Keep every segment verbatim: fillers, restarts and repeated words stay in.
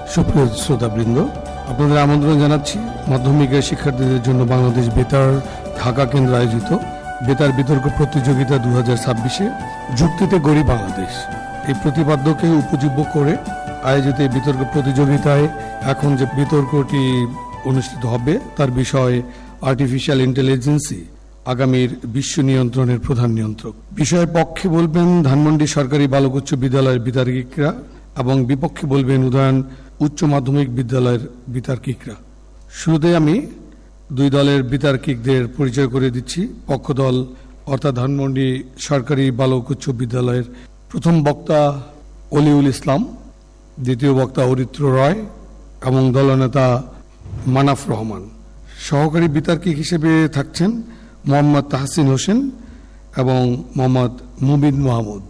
সুপ্রিয় শ্রোতাবৃন্দ, আপনাদের আমন্ত্রণ জানাচ্ছি মাধ্যমিকের শিক্ষার্থীদের জন্য বাংলাদেশ বেতার ঢাকা কেন্দ্র আয়োজিত বেতার বিতর্ক প্রতিযোগিতা দু হাজার ছাব্বিশে যুক্তিতে গড়ি বাংলাদেশ এই প্রতিপাদ্যকে উপজীব্য করে আয়োজিত এই বিতর্ক প্রতিযোগিতায় এখন যে বিতর্কটি অনুষ্ঠিত হবে তার বিষয় আর্টিফিশিয়াল ইন্টেলিজেন্সই আগামীর বিশ্ব নিয়ন্ত্রণের প্রধান নিয়ন্ত্রক। বিষয়ের পক্ষে বলবেন ধানমন্ডি সরকারি বালক উচ্চ বিদ্যালয়ের বিতার্কিকরা এবং বিপক্ষে বলবেন উদয়ন উচ্চ মাধ্যমিক বিদ্যালয়ের বিতার্কিকরা। শুরুতে আমি দুই দলের বিতার্কিকদের পরিচয় করে দিচ্ছি। পক্ষ দল অর্থাৎ ধানমন্ডি সরকারি বালক উচ্চ বিদ্যালয়ের প্রথম বক্তা অলিউল ইসলাম, দ্বিতীয় বক্তা অরিত্র রয় এবং দলনেতা মানাফ রহমান। সহকারী বিতার্কিক হিসেবে থাকছেন মোহাম্মদ তাহসিন হোসেন এবং মোহাম্মদ মুবিন মাহমুদ।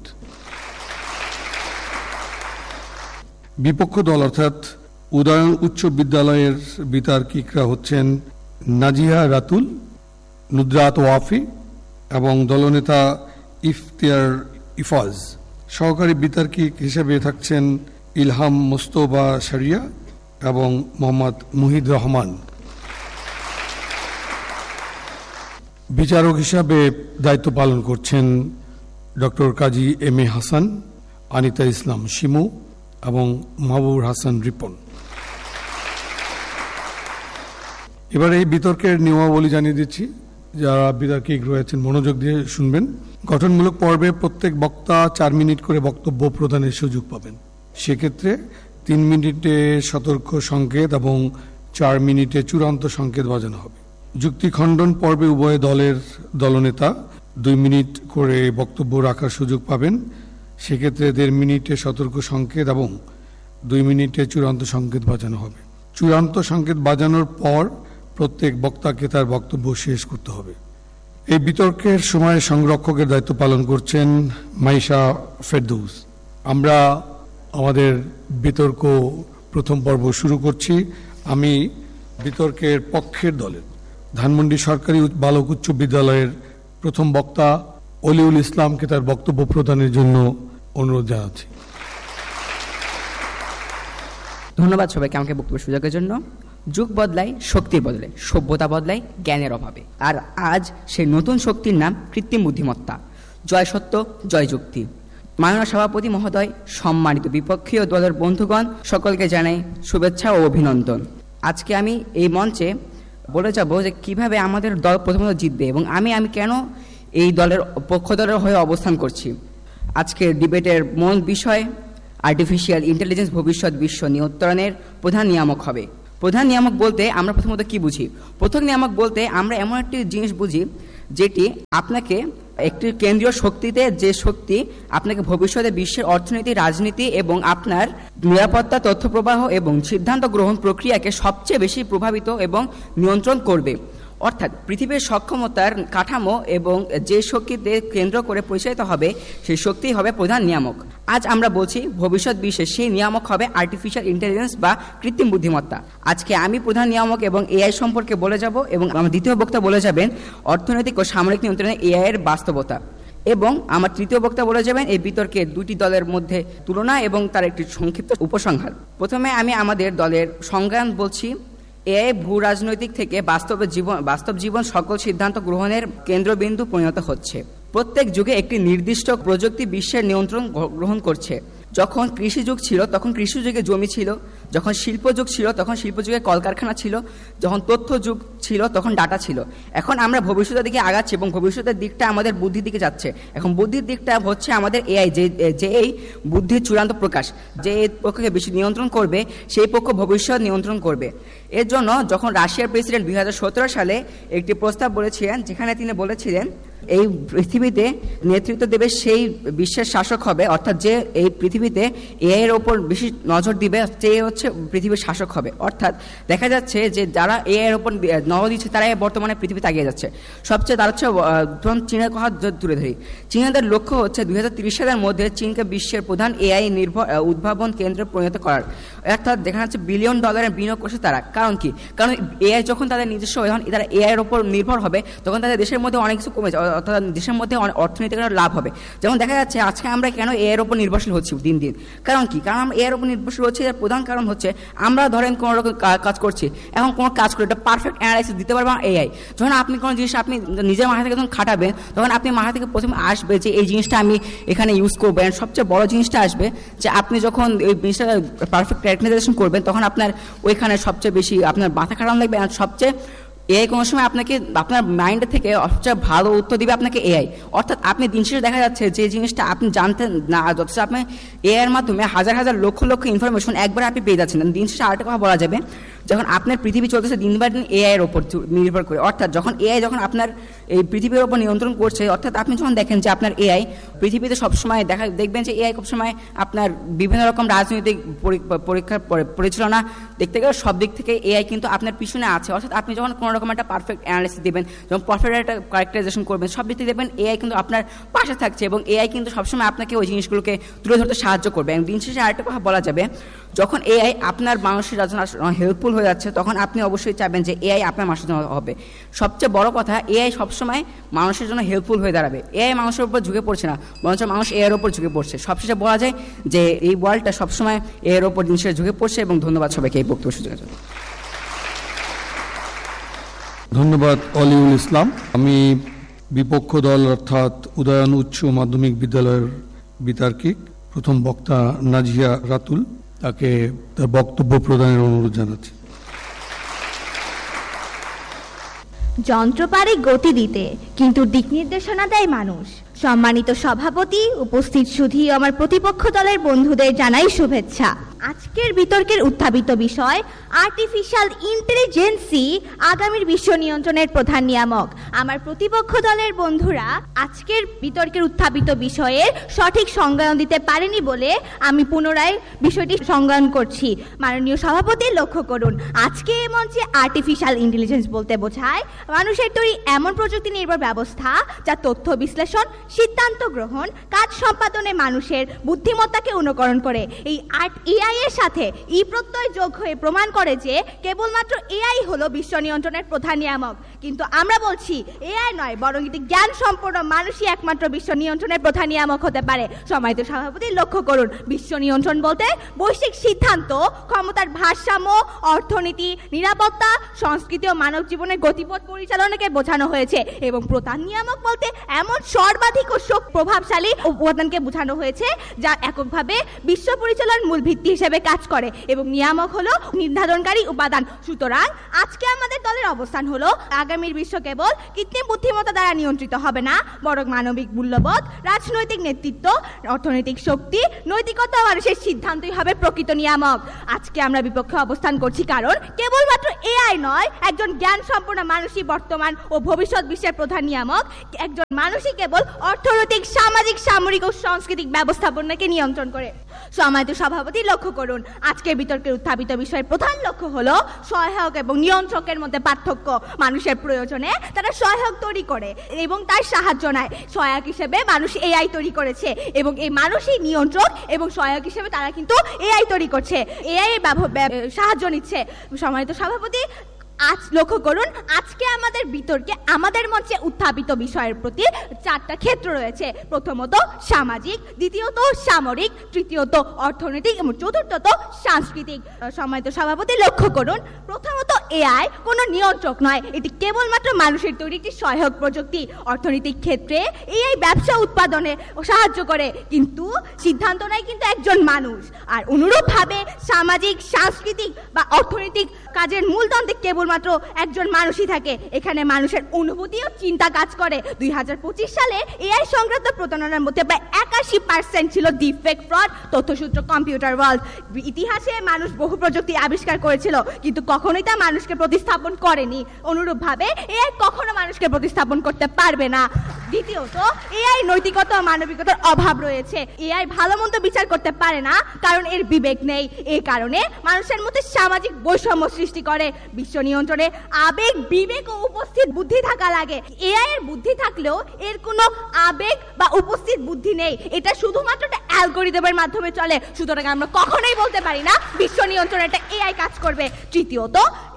বিপক্ষ দল অর্থাৎ উদয়ন উচ্চ বিদ্যালয়ের বিতার্কিকরা হচ্ছেন নাজিয়া রাতুল, নুদরাত ওয়াফি এবং দলনেতা ইফতিয়ার ইফাজ। সহকারী বিতার্কিক হিসেবে থাকছেন ইলহাম মোস্তফা শরিয়া এবং মোহাম্মদ মুহিদ রহমান। বিচারক হিসাবে দায়িত্ব পালন করছেন doctor Kazi M A Hasan, Anita ইসলাম শিমু এবং মাহবুব হাসান রিপন। এবার এই বিতর্কের নিয়মাবলী জানিয়ে দিচ্ছি, যারা বিতর্কিক রয়েছেন মনোযোগ দিয়ে শুনবেন। গঠনমূলক পর্বে প্রত্যেক বক্তা চার মিনিট করে বক্তব্য প্রদানের সুযোগ পাবেন। সেক্ষেত্রে তিন মিনিটে সতর্ক সংকেত এবং চার মিনিটে চূড়ান্ত সংকেত বাজানো হবে। যুক্তি খণ্ডন পর্বে উভয় দলের দলনেতা দুই মিনিট করে বক্তব্য রাখার সুযোগ পাবেন। সেক্ষেত্রে দেড় মিনিটে সতর্ক সংকেত এবং দুই মিনিটে চূড়ান্ত সংকেত বাজানো হবে। চূড়ান্ত সংকেত বাজানোর পর প্রত্যেক বক্তাকে তার বক্তব্য শেষ করতে হবে। এই বিতর্কের সময় সংরক্ষকের দায়িত্ব পালন করছেন মাইশা ফেরদৌস। আমরা আমাদের বিতর্ক প্রথম পর্ব শুরু করছি। আমি বিতর্কের পক্ষের দলের ধানমন্ডি সরকারি বালক উচ্চ বিদ্যালয়ের প্রথম বক্তা অলিউল ইসলামকে তার বক্তব্য প্রদানের জন্য অনুরোধ জানাচ্ছি। ধন্যবাদ সবাইকে আমাকে বক্তব্য সুযোগের জন্য। যুগ বদলায়, শক্তির বদলে, সভ্যতা বদলায় জ্ঞানের অভাবে। আর আজ সেই নতুন শক্তির নাম কৃত্রিম বুদ্ধিমত্তা। জয় সত্য, জয় যুক্তি। মাননীয় সভাপতি মহোদয়, সম্মানিত বিপক্ষীয় দলের বন্ধুগণ, সকলকে জানাই শুভেচ্ছা ও অভিনন্দন। আজকে আমি এই মঞ্চে বলে যাব যে কিভাবে আমাদের দল প্রথমত জিতবে এবং আমি আমি কেন এই দলের পক্ষ দলের হয়ে অবস্থান করছি। আজকের ডিবেটের মূল বিষয় আর্টিফিশিয়াল ইন্টেলিজেন্স ভবিষ্যৎ বিশ্ব নিয়ন্ত্রণের প্রধান নিয়ামক হবে। প্রধান নিয়ামক বলতে আমরা প্রথমত কি বুঝি? প্রথম নিয়ামক বলতে আমরা এমন একটি জিনিস বুঝি যেটি আপনাকে একটি কেন্দ্রীয় শক্তিতে, যে শক্তি আপনাকে ভবিষ্যতে বিশ্বের অর্থনীতি, রাজনীতি এবং আপনার নিরাপত্তা, তথ্য প্রবাহ এবং সিদ্ধান্ত গ্রহণ প্রক্রিয়াকে সবচেয়ে বেশি প্রভাবিত এবং নিয়ন্ত্রণ করবে। অর্থাৎ পৃথিবীর সক্ষমতার কাঠামো এবং যে শক্তিতে কেন্দ্র করে পরিচালিত হবে সেই শক্তি হবে প্রধান নিয়ামক। আজ আমরা বলছি ভবিষ্যৎ বিশ্বে সেই নিয়ামক হবে আর্টিফিশিয়াল ইন্টেলিজেন্স বা কৃত্রিম বুদ্ধিমত্তা। আজকে আমি প্রধান নিয়ামক এবং এআই সম্পর্কে বলে যাব এবং আমার দ্বিতীয় বক্তা বলে যাবেন অর্থনৈতিক ও সামরিক নিয়ন্ত্রণে এআই এর বাস্তবতা, এবং আমার তৃতীয় বক্তা বলে যাবেন এই বিতর্কের দুটি দলের মধ্যে তুলনা এবং তার একটি সংক্ষিপ্ত উপসংহার। প্রথমে আমি আমাদের দলের সংজ্ঞা বলছি। এআই ভূ রাজনৈতিক থেকে বাস্তব জীবন বাস্তব জীবন সকল সিদ্ধান্ত গ্রহণের কেন্দ্রবিন্দু পরিণত হচ্ছে। প্রত্যেক যুগে একটি নির্দিষ্ট প্রযুক্তি বিশ্বের নিয়ন্ত্রণ গ্রহণ করছে। যখন কৃষি যুগ ছিল তখন কৃষি যুগে জমি ছিল, যখন শিল্প যুগ ছিল তখন শিল্প যুগে কলকারখানা ছিল, যখন তথ্য যুগ ছিল তখন ডাটা ছিল। এখন আমরা ভবিষ্যতের দিকে আগাচ্ছি এবং ভবিষ্যতের দিকটা আমাদের বুদ্ধির দিকে যাচ্ছে। এখন বুদ্ধির দিকটা হচ্ছে আমাদের এআই, যে যে এই বুদ্ধির চূড়ান্ত প্রকাশ, যে এই পক্ষকে বেশি নিয়ন্ত্রণ করবে সেই পক্ষ ভবিষ্যৎ নিয়ন্ত্রণ করবে। এর জন্য যখন রাশিয়ার প্রেসিডেন্ট দুই হাজার সতেরো সালে একটি প্রস্তাব বলেছিলেন, যেখানে তিনি বলেছিলেন এই পৃথিবীতে নেতৃত্ব দেবে সেই বিশ্বের শাসক হবে, অর্থাৎ যে এই পৃথিবীতে এআই এর ওপর বেশি নজর দিবে সে হচ্ছে পৃথিবীর শাসক হবে। অর্থাৎ দেখা যাচ্ছে যে যারা এআই এর ওপর নজর দিচ্ছে তারাই বর্তমানে পৃথিবীতে এগিয়ে যাচ্ছে। সবচেয়ে তার হচ্ছে ধরুন চীনের কথা তুলে ধরি। চীনাদের লক্ষ্য হচ্ছে দুই হাজার তিরিশ সালের মধ্যে চীনকে বিশ্বের প্রধান এআই নির্ভর উদ্ভাবন কেন্দ্রে পরিণত করার। অর্থাৎ দেখা যাচ্ছে বিলিয়ন ডলারের বিনিয়োগ করছে তারা। কারণ কি? কারণ এআই যখন তাদের নিজস্ব, যখন তারা এআই এর ওপর নির্ভর হবে তখন তাদের দেশের মধ্যে অনেক কিছু কমে যাবে, অর্থাৎ দেশের মধ্যে অর্থনৈতিক লাভ হবে। যেমন দেখা যাচ্ছে আজকে আমরা কেন এ এর ওপর নির্ভরশীল হচ্ছি দিন দিন, কারণ কি? কারণ আমরা এ এর ওপর নির্ভরশীল হচ্ছে, এর প্রধান কারণ হচ্ছে আমরা ধরেন কোনো রকম কাজ করছি, এখন কোনো কাজ করে এটা পারফেক্ট অ্যানালাইসিস দিতে পারবে এআই। যখন আপনি কোনো জিনিস আপনি নিজের মাথা থেকে যখন খাটাবেন, তখন আপনি মাথা থেকে প্রথমে আসবে যে এই জিনিসটা আমি এখানে ইউজ করবো। সবচেয়ে বড় জিনিসটা আসবে যে আপনি যখন ওই জিনিসটা পারফেক্ট ক্যারেক্টারাইজেশন করবেন, তখন আপনার ওইখানে সবচেয়ে বেশি আপনার মাথা খাটানো লাগবে। আর সবচেয়ে এআই কোনো সময় আপনাকে আপনার মাইন্ড থেকে সবচেয়ে ভালো উত্তর দিবে আপনাকে এআই। অর্থাৎ আপনি দিন শেষে দেখা যাচ্ছে যে জিনিসটা আপনি জানতেন না, যথেষ্ট আপনি এআই এর মাধ্যমে হাজার হাজার লক্ষ লক্ষ ইনফরমেশন একবার আপনি পেয়ে যাচ্ছেন। দিন শেষে আরেকটা কথা বলা যাবে, যখন আপনার পৃথিবী চলতেছে দিন বার দিন এআই এর ওপর নির্ভর করে, অর্থাৎ যখন এআই যখন আপনার এই পৃথিবীর ওপর নিয়ন্ত্রণ করছে, অর্থাৎ আপনি যখন দেখেন যে আপনার এআই পৃথিবীতে সবসময় দেখা দেখবেন যে এআই সবসময় আপনার বিভিন্ন রকম রাজনৈতিক পরীক্ষা পরিচালনা দেখতে গেলে সব দিক থেকে এআই কিন্তু আপনার পিছনে আছে। অর্থাৎ আপনি যখন কোনো রকম একটা পারফেক্ট অ্যানালাইসিস দেবেন, যখন পারফেক্ট একটা ক্যারেক্টারাইজেশন করবেন, সব দিক থেকে দেখবেন এআই কিন্তু আপনার পাশে থাকছে এবং এআই কিন্তু সবসময় আপনাকে ওই জিনিসগুলোকে তুলে ধরতে সাহায্য করবে। এবং দিন শেষে আরেকটা কথা বলা যাবে, যখন এআই আপনার মানুষের জন্য হেল্পফুল হয়ে যাচ্ছে, তখন আপনি অবশ্যই চাইবেন যে এআই আপনার মানুষের জন্য হবে। সবচেয়ে বড় কথা, এআই সবসময় মানুষের জন্য হেল্পফুল হয়ে দাঁড়াবে। এআই মানুষের উপর ঝুঁকে পড়ছে না, বরঞ্চ মানুষ এআইয়ের উপর ঝুঁকে পড়ছে। সবশেষে বলা যায় যে এই ওয়ার্ল্ডটা সবসময় এআইয়ের উপর জিনিসের ঝুঁকে পড়ছে। এবং ধন্যবাদ সবাইকে এই বক্তব্য সুযোগের জন্য। ধন্যবাদ অলিউল ইসলাম। আমি বিপক্ষ দল অর্থাৎ উদয়ন উচ্চ মাধ্যমিক বিদ্যালয়ের বিতার্কিক প্রথম বক্তা নাজিয়া রাতুল, তাকে তার বক্তব্য প্রদানের অনুরোধ জানাচ্ছি। যন্ত্র পারে গতি দিতে, কিন্তু দিক নির্দেশনা দেয় মানুষ। সম্মানিত সভাপতি, উপস্থিত সুধী, আমার প্রতিপক্ষ দলের বন্ধুদের জানাই শুভেচ্ছা। আজকের বিতর্কের উত্থাপিত বিষয় আর্টিফিশিয়াল ইন্টেলিজেন্সই আগামীর বিশ্ব নিয়ন্ত্রণের প্রধান নিয়ামক। আমার প্রতিপক্ষ দলের বন্ধুরা আজকের বিতর্কের উত্থাপিত বিষয়ের সঠিক সংজ্ঞায়ন দিতে পারেনি বলে আমি পুনরায় বিষয়টি সংজ্ঞায়ন করছি। মাননীয় সভাপতি, লক্ষ্য করুন, আজকে এই মঞ্চে আর্টিফিশিয়াল ইন্টেলিজেন্স বলতে বোঝায় মানুষের তৈরি এমন প্রযুক্তি নির্ভর ব্যবস্থা যা তথ্য বিশ্লেষণ, সিদ্ধান্ত গ্রহণ, কাজ সম্পাদনে মানুষের বুদ্ধিমত্তাকে অনুকরণ করে। এই আর্ট এআই এর সাথে ই প্রত্যয় যোগ হয়ে প্রমাণ করে যে কেবলমাত্র এআই হলো বিশ্ব নিয়ন্ত্রণের প্রধান নিয়ামক। কিন্তু আমরা বলছি এআই নয়, বরং এটি জ্ঞান সম্পন্ন মানুষই একমাত্র বিশ্ব নিয়ন্ত্রণের প্রধান নিয়ামক হতে পারে। সম্মানিত সভাপতি, লক্ষ্য করুন, বিশ্ব নিয়ন্ত্রণ বলতে বৈশ্বিক সিদ্ধান্ত, ক্ষমতার ভারসাম্য, অর্থনীতি, নিরাপত্তা, সংস্কৃতি ও মানব জীবনের গতিপথ পরিচালনাকে বোঝানো হয়েছে। এবং প্রধান নিয়ামক বলতে এমন সর্বাধিক ও প্রভাবশালী উপাদানকে বোঝানো হয়েছে যা এককভাবে বিশ্ব পরিচালনার মূল ভিত্তি হিসেবে কাজ করে, এবং নিয়ামক হলো নির্ধারণকারী উপাদান। সুতরাং আজকে আমাদের দলের অবস্থান হলো আগামীর বিশ্ব কেবল কৃত্রিম বুদ্ধিমত্তা দ্বারা নিয়ন্ত্রিত হবে না, বরং মানবিক মূল্যবোধ, রাজনৈতিক নেতৃত্ব, অর্থনৈতিক শক্তি, নৈতিকতা ও মানুষের সিদ্ধান্তই হবে প্রকৃত নিয়ামক। আজকে আমরা বিপক্ষে অবস্থান করছি কারণ কেবলমাত্র এআই নয়, একজন জ্ঞান সম্পন্ন মানুষই বর্তমান ও ভবিষ্যৎ বিশ্বের প্রধান নিয়ামক। একজন মানুষই কেবল অর্থনৈতিক, সামাজিক, সামরিক ও সাংস্কৃতিক ব্যবস্থাপনাকে নিয়ন্ত্রণ করে। সম্মানিত সভাপতি, লক্ষ্য করুন, আজকের বিতর্কের উত্থাপিত বিষয়ের প্রধান লক্ষ্য হলো সহায়ক এবং নিয়ন্ত্রকের মধ্যে পার্থক্য। মানুষের প্রয়োজনে তারা সহায়ক তৈরি করে এবং তার সাহায্য নেয়। সহায়ক হিসেবে মানুষ এআই তৈরি করেছে এবং এই মানুষই নিয়ন্ত্রক, এবং সহায়ক হিসেবে তারা কিন্তু এআই তৈরি করছে, এআই এর সাহায্য নিচ্ছে। সম্মানিত সভাপতি, আজ লক্ষ্য করুন, আজকে আমাদের বিতর্কে আমাদের মঞ্চে উত্থাপিত বিষয়ের প্রতি চারটা ক্ষেত্র রয়েছে। প্রথমত সামাজিক, দ্বিতীয়ত সামরিক, তৃতীয়ত অর্থনৈতিক এবং চতুর্থত সাংস্কৃতিক। সম্মানিত সভাপতি, লক্ষ্য করুন, প্রথমত এআই কোনো নিয়ন্ত্রক নয়, এটি কেবলমাত্র মানুষের তৈরি একটি সহায়ক প্রযুক্তি। অর্থনৈতিক ক্ষেত্রে এআই ব্যবসা উৎপাদনে সাহায্য করে, কিন্তু সিদ্ধান্ত নেয় কিন্তু একজন মানুষ। আর অনুরূপভাবে সামাজিক, সাংস্কৃতিক বা অর্থনৈতিক কাজের মূলতন্ত্রে কেবল মাত্র একজন মানুষই থাকে। এখানে মানুষের অনুভূতি ও চিন্তা কাজ করে। দুই হাজার পঁচিশ সালে এআই সংক্রান্ত প্রতারণার মধ্যে প্রায় একাশি পার্সেন্ট ছিল ডিফেক, ফ্রড, তথ্যসূত্র কম্পিউটার ওয়ার্ল্ড। ইতিহাসে মানুষ বহু প্রযুক্তি আবিষ্কার করেছিল, কিন্তু কখনোই তা মানুষকে প্রতিস্থাপন করেনি। অনুরূপভাবে এআই কখনো মানুষকে প্রতিস্থাপন করতে পারবে না। দ্বিতীয়ত, এআই নৈতিকতা ও মানবিকতার অভাব রয়েছে। এআই ভালো মন্দ বিচার করতে পারে না, কারণ এর বিবেক নেই। এই কারণে মানুষের মধ্যে সামাজিক বৈষম্য সৃষ্টি করে। বিশ্ব নিয়ন্ত্রণে আবেগ, বিবেক ও উপস্থিত বুদ্ধি থাকা লাগে। এআই এর বুদ্ধি থাকলেও এর কোনো আবেগ বা উপস্থিত বুদ্ধি নেই। এটা শুধুমাত্র একটা অ্যালগরিদমের মাধ্যমে চলে। সুতরাং আমরা কখনোই বলতে পারি না বিশ্ব নিয়ন্ত্রণে একটা এআই কাজ করবে। তৃতীয়ত,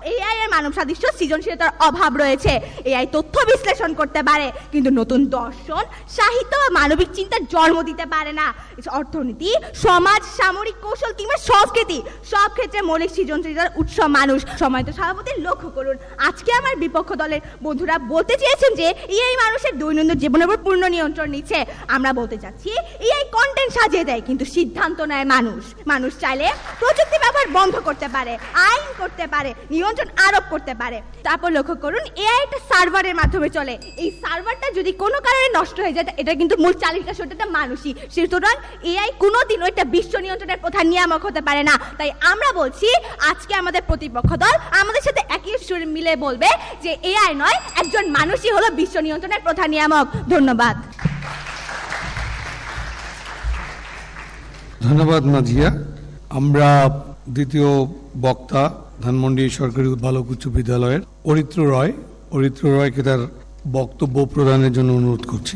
এআই এর মানব সাদৃশ্য সৃজনশীলতার অভাব রয়েছে। এআই তথ্য বিশ্লেষণ করতে পারে, কিন্তু নতুন দর্শন, সাহিত্য বা মানবিক চিন্তার জন্ম দিতে পারে না। অর্থনীতি, সমাজ, সামরিক কৌশল কিংবা সংস্কৃতি সব ক্ষেত্রে মৌলিক সৃজনশীলতার উৎস মানুষ। সম্মানিত সভাপতি, লক্ষ্য করুন, আজকে আমার বিপক্ষ দলের বন্ধুরা বলতে চেয়েছেন যে এআই মানুষের দৈনন্দিন জীবনের উপর পূর্ণ নিয়ন্ত্রণ নিচ্ছে। আমরা বলতে চাচ্ছি এআই কন্টেন্ট সাজিয়ে দেয়, কিন্তু সিদ্ধান্ত নেয় মানুষ। মানুষ চাইলে প্রযুক্তি ব্যবহার বন্ধ করতে পারে, আইন করতে পারে, নিয়ন্ত্রণ আরোপ করতে পারে। তারপর লক্ষ্য করুন, এআই একটা সার্ভারের মাধ্যমে চলে। এই সার্ভারটা যদি কোনো কারণে নষ্ট হয়ে যায়, এটা কিন্তু মূল চালিকা শক্তিটা মানুষই। সুতরাং এআই কোনোদিনও একটা বিশ্ব নিয়ন্ত্রণের প্রধান নিয়ামক হতে পারে না। তাই আমরা বলছি, আজকে আমাদের প্রতিপক্ষ দল আমাদের সাথে একই সুরে মিলে বলবে যে এআই নয়, একজন মানুষই হলো বিশ্ব নিয়ন্ত্রণের প্রধান নিয়ামক। ধন্যবাদ। ধন্যবাদ নাজিয়া। আমরা দ্বিতীয় বক্তা ধানমন্ডি সরকারি বালক উচ্চ বিদ্যালয়ের অরিত্র রয় অরিত্র রয়কে তার বক্তব্য প্রদানের জন্য অনুরোধ করছি।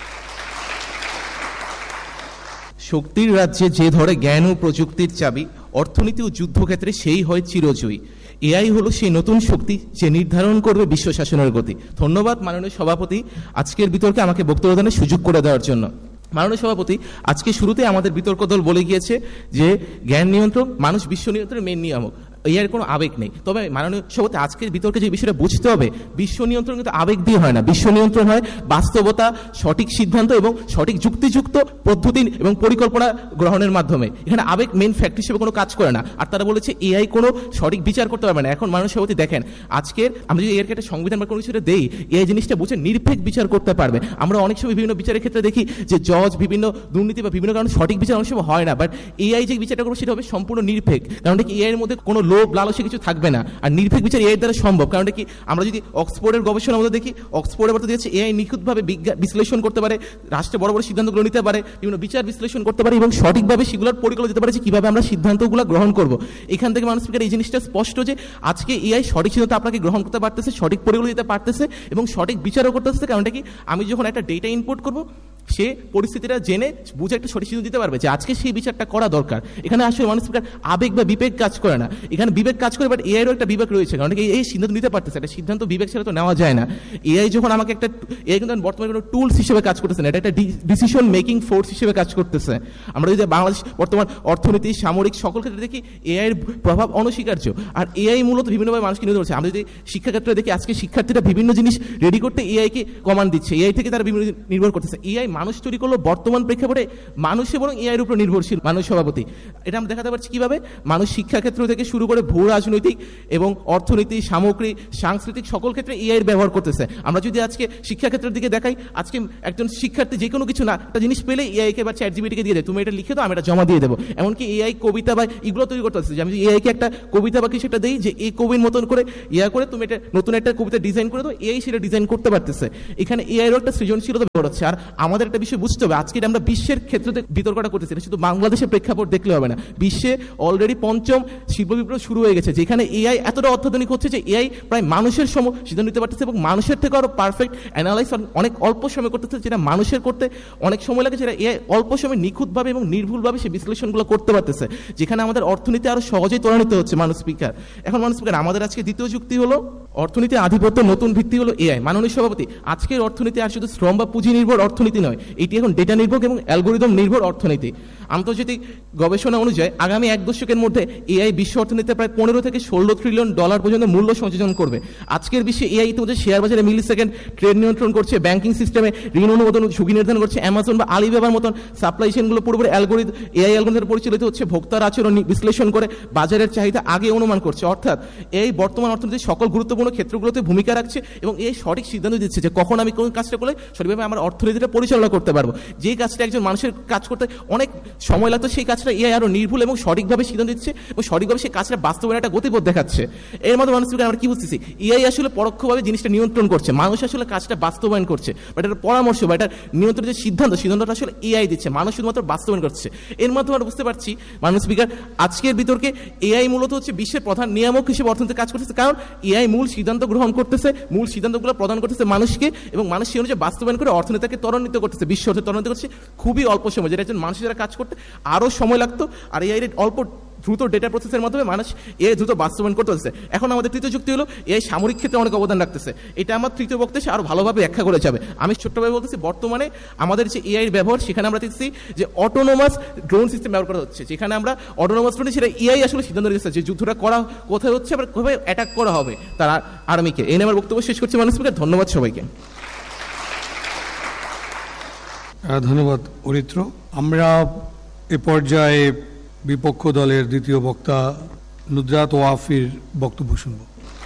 শক্তির রাজ্যে যে ধরে জ্ঞান ও প্রযুক্তির চাবি, অর্থনীতি ও যুদ্ধক্ষেত্রে সেই হয় চিরজয়ী। এআই হলো সেই নতুন শক্তি যে নির্ধারণ করবে বিশ্ব শাসনের গতি। ধন্যবাদ মাননীয় সভাপতি, আজকের বিতর্কে আমাকে বক্তব্য দানের সুযোগ করে দেওয়ার জন্য। মাননীয় সভাপতি, আজকে শুরুতে আমাদের বিতর্ক দল বলে গিয়েছে যে জ্ঞান নিয়ন্ত্রণ মানুষ বিশ্ব নিয়ন্ত্রণের মেন নিয়ামক, এর কোনো আবেগ নেই। তবে মাননীয় সভাপতি, আজকের বিতর্কে যে বিষয়টা বুঝতে হবে, বিশ্ব নিয়ন্ত্রণ কিন্তু আবেগ দিয়ে হয় না। বিশ্ব নিয়ন্ত্রণ হয় বাস্তবতা, সঠিক সিদ্ধান্ত এবং সঠিক যুক্তিযুক্ত পদ্ধতি এবং পরিকল্পনা গ্রহণের মাধ্যমে। এখানে আবেগ মেন ফ্যাক্টর হিসেবে কোনো কাজ করে না। আর তারা বলেছে এআই কোনো সঠিক বিচার করতে পারবে না। এখন মাননীয় সভাপতি দেখেন, আজকের আমরা যদি এর একটা সংবিধান বা কোনো কিছুটা দেই, এই জিনিসটা বুঝে নিরপেক্ষ বিচার করতে পারবে। আমরা অনেক সময় বিভিন্ন বিচারের ক্ষেত্রে দেখি যে জজ বিভিন্ন দুর্নীতি বা বিভিন্ন কারণে সঠিক বিচার অনেক সময় হয় না, বাট এআই যে বিচারটা করবে সেটা হবে সম্পূর্ণ নিরপেক্ষ। কারণ কি এআই এর মধ্যে কোনো লোভ লালসে কিছু থাকবে না, আর নিরপেক্ষ বিচার এআই দ্বারা সম্ভব। কারণ কি আমরা যদি অক্সফোর্ডের গবেষণার মধ্যে দেখি, অক্সফোর্ডের মধ্যে দিয়েছে এআই নিখুঁতভাবে বিশ্লেষণ করতে পারে, রাষ্ট্রে বড় বড় সিদ্ধান্তগুলো নিতে পারে, বিভিন্ন বিচার বিশ্লেষণ করতে পারে এবং সঠিকভাবে সেগুলোর পরিকল্পনা দিতে পারে যে কিভাবে আমরা সিদ্ধান্তগুলো গ্রহণ করব। এখান থেকে মানুষ স্পিকার এই জিনিসটা স্পষ্ট যে আজকে এআই সঠিক সিদ্ধান্ত আপনাকে গ্রহণ করতে পারতেছে, সঠিক পরিকল্পনা দিতে পারতেছে এবং সঠিক বিচারও করতেছে। কারণটা কি, আমি যখন একটা ডেটা ইনপুট করব, সে পরিস্থিতিটা জেনে বুঝে একটা সঠিক সিদ্ধান্ত দিতে পারবে যে আজকে সেই বিচারটা করা দরকার। এখানে আসলে মানুষ আবেগ বা বিবেক কাজ করে না, এখানে বিবেক কাজ করে। বাট এআইরও একটা বিবেক রয়েছে, কারণ এই সিদ্ধান্ত নিতে পারতেছে, একটা সিদ্ধান্ত বিবেক ছাড়া তো নেওয়া যায় না। এআই যখন আমাকে একটা, এআই কিন্তু বর্তমানে কোনো টুলস হিসেবে কাজ করতেছে না, এটা একটা ডিসিশন মেকিং ফোর্স হিসেবে কাজ করতেছে। আমরা যদি বাংলাদেশ বর্তমান অর্থনীতি, সামরিক সকল ক্ষেত্রে দেখি, এআই এর প্রভাব অনস্বীকার্য। আর এআই মূলত বিভিন্নভাবে মানুষকে নির্ভর করছে। আমরা যদি শিক্ষাক্ষেত্রে দেখি, আজকে শিক্ষার্থীরা বিভিন্ন জিনিস রেডি করতে এআইকে কমান্ড দিচ্ছে, এআই থেকে তারা বিভিন্ন নির্ভর করতেছে। এআই মানুষ তৈরি করলো, বর্তমান প্রেক্ষাপটে মানুষে বরং এআই এর উপর নির্ভরশীল। মানুষ সভাপতি, এটা আমরা দেখাতে পারছি কিভাবে মানুষ শিক্ষাক্ষেত্র থেকে শুরু করে ভূ রাজনৈতিক এবং অর্থনীতি, সামগ্রিক, সাংস্কৃতিক সকল ক্ষেত্রে এআই এর ব্যবহার করতেছে। আমরা যদি আজকে শিক্ষাক্ষেত্রের দিকে দেখাই, আজকে একজন শিক্ষার্থী যে কোনো কিছু না একটা জিনিস পেলে এআই কে বা চ্যাট জিপিটিকে দিয়ে দেয়, তুমি এটা লিখে দাও, আমি এটা জমা দিয়ে দেবো। এমনকি এআই কবিতা বা এগুলো তৈরি করতে হচ্ছে যে আমি এআই কে একটা কবিতা বা কিছু একটা দেই যে এই কবির মতন করে ইয়া করে তুমি এটা নতুন একটা কবিতা ডিজাইন করে দাও, এআই সেটা ডিজাইন করতে পারতেছে। এখানে এআই এর একটা সৃজনশীলতা ব্যবহার হচ্ছে। আর আমাদের একটা বিষয় বুঝতে হবে, আজকে আমরা বিশ্বের ক্ষেত্রে বিতর্কটা করতেছি, শুধু বাংলাদেশের প্রেক্ষাপট দেখলে হবে না। বিশ্বে অলরেডি পঞ্চম শিল্প বিপ্লব শুরু হয়ে গেছে, যেখানে এআই এতটা অত্যাধুনিক হচ্ছে যে এআই প্রায় মানুষের সম সিদ্ধান্ত নিতে পারতেছে এবং মানুষের থেকে আরো পারফেক্ট অ্যানালাইজ অনেক অল্প সময় করতেছে, যেটা মানুষের করতে অনেক সময় লাগে, যেটা এআই অল্প সময় নিখুঁতভাবে এবং নির্ভুলভাবে সে বিশ্লেষণগুলো করতে পারতেছে, যেখানে আমাদের অর্থনীতি আরো সহজেই ত্বরান্বিত হচ্ছে। মানুষ স্পিকার, এখন মানুষ স্পিকার, আমাদের আজকে দ্বিতীয় যুক্তি হলো অর্থনীতি আধিপত্য নতুন ভিত্তি হলো এআই। মাননীয় সভাপতি, আজকের অর্থনীতি আর শুধু শ্রম বা পুঁজি নির্ভর অর্থনীতি নয়, এটি এখন ডেটা নির্ভর এবং অ্যালগোরিদম নির্ভর অর্থনীতি। আন্তর্জাতিক গবেষণা অনুযায়ী আগামী এক দশকের মধ্যে এআই বিশ্ব অর্থনীতিতে প্রায় পনেরো থেকে ষোলো ট্রিলিয়ন ডলার পর্যন্ত মূল্য সংযোজন করবে। আজকের বিশ্বে এআই ইতিমধ্যে শেয়ার বাজারে মিলি সেকেন্ড ট্রেড নিয়ন্ত্রণ করছে, ব্যাংকিং সিস্টেমে ঋণ অনুমোদন ঝুঁকি নির্ধারণ করছে, অ্যামাজন বা আলিবাবার মতন সাপ্লাই চেইনগুলো পুরোপুরি অ্যালগোরিদম এআই অ্যালগোরিদম পরিচালিত হচ্ছে, ভোক্তার আচরণ বিশ্লেষণ করে বাজারের চাহিদা আগে অনুমান করছে। অর্থাৎ এই বর্তমান অর্থনীতির সকল গুরুত্বপূর্ণ ক্ষেত্রগুলোতে ভূমিকা রাখছে এবং এই সঠিক সিদ্ধান্ত দিচ্ছে যে কখন আমি কোন কাজটা করলে সঠিকভাবে আমার অর্থনীতিটা পরিচালনা করতে পারবো। যে কাজটা একজন মানুষের কাজ করতে অনেক সময় লাগতো, সেই কাজটা এআই আরো নির্ভুল এবং সঠিকভাবে সিদ্ধান্ত দিচ্ছে এবং সঠিকভাবে সেই কাজটা বাস্তবায়নের একটা গতিপথ দেখাচ্ছে। এর মধ্যে মানুষ আমরা কি বুঝতেছি, এআই আসলে পরোক্ষভাবে জিনিসটা নিয়ন্ত্রণ করছে, মানুষ আসলে কাজটা বাস্তবায়ন করছে, বাট এটা পরামর্শ বা এটা নিয়ন্ত্রণ যে সিদ্ধান্ত, সিদ্ধান্তটা আসলে এআই দিচ্ছে, মানুষ শুধুমাত্র বাস্তবায়ন করছে। এর মাধ্যমে আমরা বুঝতে পারছি মানুষ স্পিকার, আজকের বিতর্কে এআই মূলত হচ্ছে বিশ্বের প্রধান নিয়ামক হিসেবে অর্থনীতি কাজ করতেছে, কারণ এআই মূল সিদ্ধান্ত গ্রহণ করতেছে, মূল সিদ্ধান্তগুলো প্রদান করতেছে মানুষকে এবং মানুষ সেই অনুযায়ী বাস্তবায়ন করে অর্থনীতিকে ত্বরান্বিত করতেছে, বিশ্ব অর্থনীতি ত্বরান্বিত করছে খুবই অল্প সময়, যেটা একজন মানুষ যারা কাজ করতে আরো সময় লাগতো। আর এআই অল্প দ্রুত ডেটা প্রসেসের মাধ্যমে মানুষ এ দ্রুত বাস্তবায়ন করতে হচ্ছে। এখন আমাদের তৃতীয় যুক্তি হলো এ সামরিক ক্ষেত্রে অনেক অবদান রাখতেছে। এটা আমার তৃতীয় বক্তব্যে সে আরও ভালোভাবে ব্যাখ্যা করে যাবে। আমি ছোট্টভাবে বলতেছি, বর্তমানে আমাদের যে এআইয়ের ব্যবহার, সেখানে আমরা দেখছি যে অটোনোমাস ড্রোন সিস্টেম ব্যবহার করা হচ্ছে, যেখানে আমরা অটোনোমাস ড্রোনে সেটা এআই আসলে সিদ্ধান্ত নিচ্ছে যে যুদ্ধটা করা কোথায় হচ্ছে, আবার কোথায় অ্যাটাক করা হবে তার আর্মিকে। এই নিয়ে আমার বক্তব্য শেষ করছি। মানুষ ধন্যবাদ সবাইকে। ধন্যবাদ অরিত্র। আমরা এ পর্যায়ে বিপক্ষ দলের দ্বিতীয় বক্তা নুজরাত ওয়াফির বক্তব্য শুনব।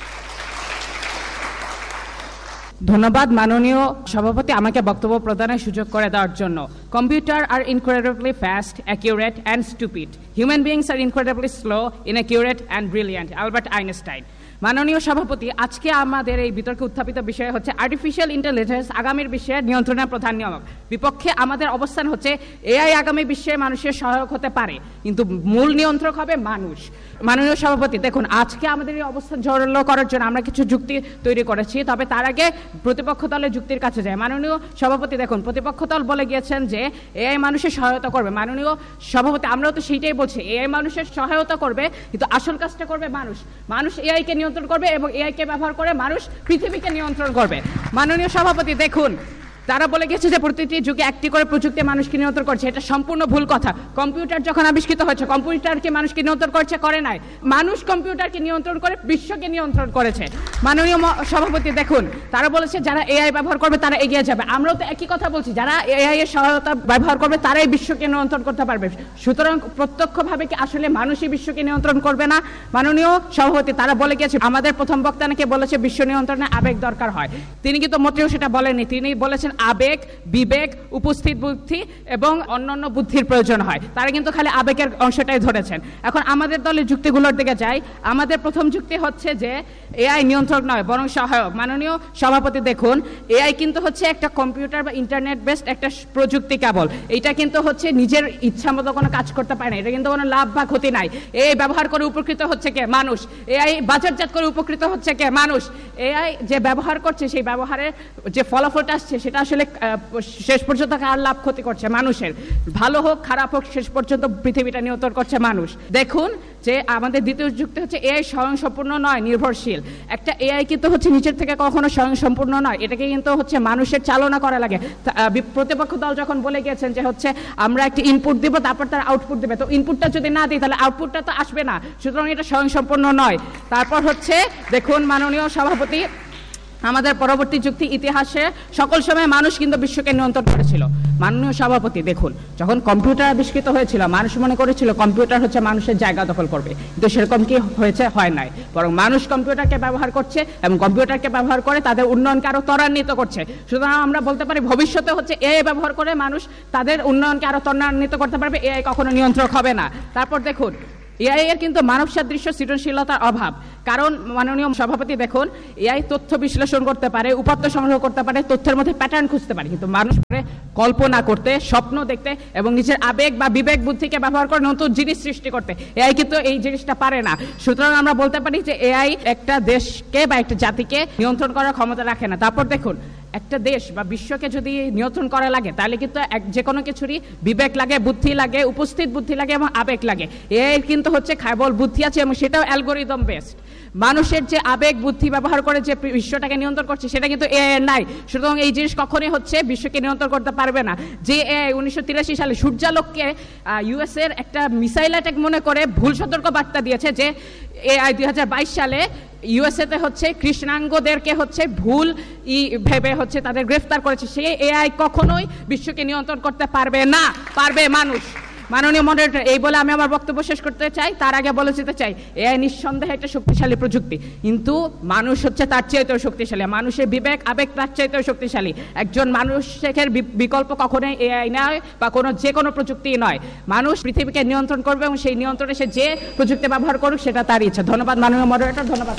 ধন্যবাদ মাননীয় সভাপতি আমাকে বক্তব্য প্রদানের সুযোগ করে দেওয়ার জন্য। Computer R incredibly fast, accurate and stupid. Human beings are incredibly slow, ইনঅ্যাকিউরেট and brilliant. Albert Einstein. মাননীয় সভাপতি, আজকে আমাদের এই বিতর্কে উত্থাপিত বিষয় হচ্ছে আর্টিফিশিয়াল ইন্টেলিজেন্স আগামীর বিশ্বের নিয়ন্ত্রণের প্রধান নিয়ামক। বিপক্ষে আমাদের অবস্থান হচ্ছে এআই আগামী বিশ্বে মানুষের সহায়ক হতে পারে, কিন্তু মূল নিয়ন্ত্রক হবে মানুষ। মাননীয় সভাপতি দেখুন, আজকে আমাদের এই অবস্থান জোরালো করার জন্য আমরা কিছু যুক্তি তৈরি করেছি, তবে তার আগে প্রতিপক্ষ দলের যুক্তির কাছে যায়। মাননীয় সভাপতি দেখুন, প্রতিপক্ষ দল বলে গিয়েছেন যে এআই মানুষের সহায়তা করবে। মাননীয় সভাপতি, আমরাও তো সেইটাই বলছি, এআই মানুষের সহায়তা করবে, কিন্তু আসল কাজটা করবে মানুষ। মানুষ এআইকে নিয়ন্ত্রণ করবে এবং এআইকে ব্যবহার করে মানুষ পৃথিবীকে নিয়ন্ত্রণ করবে। মাননীয় সভাপতি দেখুন, তারা বলে গেছে যে প্রতিটি যুগে একটি করে প্রযুক্তি মানুষকে নিয়ন্ত্রণ করছে। এটা সম্পূর্ণ ভুল কথা। কম্পিউটার যখন আবিষ্কৃত হয়েছে, কম্পিউটারকে মানুষকে নিয়ন্ত্রণ করছে করে নাই, মানুষ কম্পিউটারকে নিয়ন্ত্রণ করে বিশ্বকে নিয়ন্ত্রণ করেছে। মাননীয় সভাপতি দেখুন, তারা বলেছে যারা এআই ব্যবহার করবে তারা এগিয়ে যাবে। আমরাও তো একই কথা বলছি, যারা এআই এর সহায়তা ব্যবহার করবে তারাই বিশ্বকে নিয়ন্ত্রণ করতে পারবে। সুতরাং প্রত্যক্ষভাবে কি আসলে মানুষই বিশ্বকে নিয়ন্ত্রণ করবে না? মাননীয় সভাপতি, তারা বলে গেছে, আমাদের প্রথম বক্তা নাকি বলেছে বিশ্ব নিয়ন্ত্রণে আবেগ দরকার হয়। তিনি কিন্তু মোটেও সেটা বলেননি। তিনি বলেছেন আবেগ, বিবেক, উপস্থিত বুদ্ধি এবং অন্যান্য বুদ্ধির প্রয়োজন হয়। তারা কিন্তু খালি আবেগের অংশটাই ধরেছেন। এখন আমাদের দলের যুক্তিগুলোর দিকে যাই। আমাদের প্রথম যুক্তি হচ্ছে যে এআই নিয়ন্ত্রক নয়, বরং সহায়ক। মাননীয় সভাপতি দেখুন, এআই কিন্তু হচ্ছে একটা কম্পিউটার বা ইন্টারনেট বেসড একটা প্রযুক্তি কেবল। এটা কিন্তু হচ্ছে নিজের ইচ্ছা মতো কোনো কাজ করতে পারে না। এটা কিন্তু কোনো লাভ বা ক্ষতি নাই। এআই ব্যবহার করে উপকৃত হচ্ছে কে? মানুষ। এআই বাজারজাত করে উপকৃত হচ্ছে কে? মানুষ। এআই যে ব্যবহার করছে, সেই ব্যবহারের যে ফলাফলটা আসছে, সেটা আসলে শেষ পর্যন্ত কার লাভ ক্ষতি করছে? মানুষের। ভালো হোক খারাপ হোক, শেষ পর্যন্ত পৃথিবীটা নিয়ন্ত্রণ করছে মানুষ। দেখুন যে আমাদের দ্বিতীয় যুক্তি হচ্ছে এআই স্বয়ংসম্পূর্ণ নয়, নির্ভরশীল। একটা এআই কিন্তু হচ্ছে নিচের থেকে কখনো স্বয়ংসম্পূর্ণ নয়, এটাকে কিন্তু হচ্ছে মানুষের চালনা করা লাগে। প্রতিপক্ষ দল যখন বলে গিয়েছেন যে হচ্ছে আমরা একটা ইনপুট দিব, তারপর তার আউটপুট দেবে, তো ইনপুটটা যদি না দিই তাহলে আউটপুটটা তো আসবে না। সুতরাং এটা স্বয়ংসম্পূর্ণ নয়। তারপর হচ্ছে দেখুন মাননীয় সভাপতি, আমাদের পরবর্তী যুক্তি, ইতিহাসে সকল সময় মানুষ কিন্তু বিশ্বকে নিয়ন্ত্রণ করেছিল। মাননীয় সভাপতি দেখুন, যখন কম্পিউটার আবিষ্কৃত হয়েছিল, মানুষ মনে করেছিল কম্পিউটার হচ্ছে মানুষের জায়গা দখল করবে, কিন্তু সেরকম কি হয়েছে? হয় নাই। বরং মানুষ কম্পিউটারকে ব্যবহার করছে এবং কম্পিউটারকে ব্যবহার করে তাদের উন্নয়নকে আরো ত্বরান্বিত করছে। সুতরাং আমরা বলতে পারি ভবিষ্যতে হচ্ছে এআই ব্যবহার করে মানুষ তাদের উন্নয়নকে আরো ত্বরান্বিত করতে পারবে। এআই কখনো নিয়ন্ত্রক হবে না। তারপর দেখুন, এআই এর কিন্তু মানব সাদৃশ্য সৃজনশীলতার অভাব। কারণ মাননীয় সভাপতি দেখুন, এআই তথ্য বিশ্লেষণ করতে পারে, উপাত্ত সংগ্রহ করতে পারে, তথ্যের মধ্যে প্যাটার্ন খুঁজতে পারে, কিন্তু মানুষ পারে কল্পনা করতে, স্বপ্ন দেখতে এবং নিজের আবেগ বা বিবেক বুদ্ধিকে ব্যবহার করে নতুন জিনিস সৃষ্টি করতে। এআই কিন্তু এই জিনিসটা পারে না। সুতরাং আমরা বলতে পারি যে এআই একটা দেশকে বা একটা জাতিকে নিয়ন্ত্রণ করার ক্ষমতা রাখে না। তারপর দেখুন, একটা দেশ বা বিশ্বকে যদি নিয়ন্ত্রণ করা লাগে, তাহলে কিন্তু যে কোনো কিছুরই বিবেক লাগে, বুদ্ধি লাগে, উপস্থিত বুদ্ধি লাগে এবং আবেগ লাগে। এর কিন্তু হচ্ছে কেবল বুদ্ধি আছে এবং সেটাও অ্যালগোরিদম বেসড। মানুষের যে আবেগ বুদ্ধি ব্যবহার করে যে বিশ্বটাকে নিয়ন্ত্রণ করছে, সেটা কিন্তু এআই এর নাই। সুতরাং এই জিনিস কখনোই হচ্ছে বিশ্বকে নিয়ন্ত্রণ করতে পারবে না। যে এআই উনিশশো তিরাশি সালে সূর্যালোককে ইউএস এর একটা মিসাইল অ্যাটাক মনে করে ভুল সতর্ক বার্তা দিয়েছে, যে এআই দুই হাজার বাইশ সালে ইউএসএতে হচ্ছে কৃষ্ণাঙ্গদেরকে হচ্ছে ভুল ই ভেবে হচ্ছে তাদের গ্রেফতার করেছে। সেই এআই কখনোই বিশ্বকে নিয়ন্ত্রণ করতে পারবে না, পারবে মানুষ। মাননীয় মডারেটর, এই বলে আমি আমার বক্তব্য শেষ করতে চাই। তার আগে বলে যেতে চাই, এআই নিঃসন্দেহে একটা শক্তিশালী প্রযুক্তি, কিন্তু মানুষ হচ্ছে তার চাইতেও শক্তিশালী। মানুষের বিবেক আবেগ তার চাইতেও শক্তিশালী। একজন মানুষের বিকল্প কখনোই এআই নয় বা কোনো যে কোনো প্রযুক্তি নয়। মানুষ পৃথিবীকে নিয়ন্ত্রণ করবে এবং সেই নিয়ন্ত্রণে সে যে প্রযুক্তি ব্যবহার করুক সেটা তার ইচ্ছা। ধন্যবাদ মাননীয় মডারেটর, ধন্যবাদ।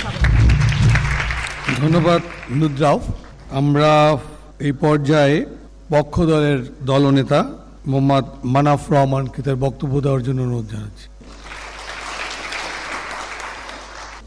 ধন্যবাদ নুদ্রাও। আমরা এই পর্যায়ে পক্ষ দলের দলনেতা মোহাম্মদ মানাফ রহমানকে তার বক্তব্য দেওয়ার জন্য অনুরোধ জানাচ্ছি।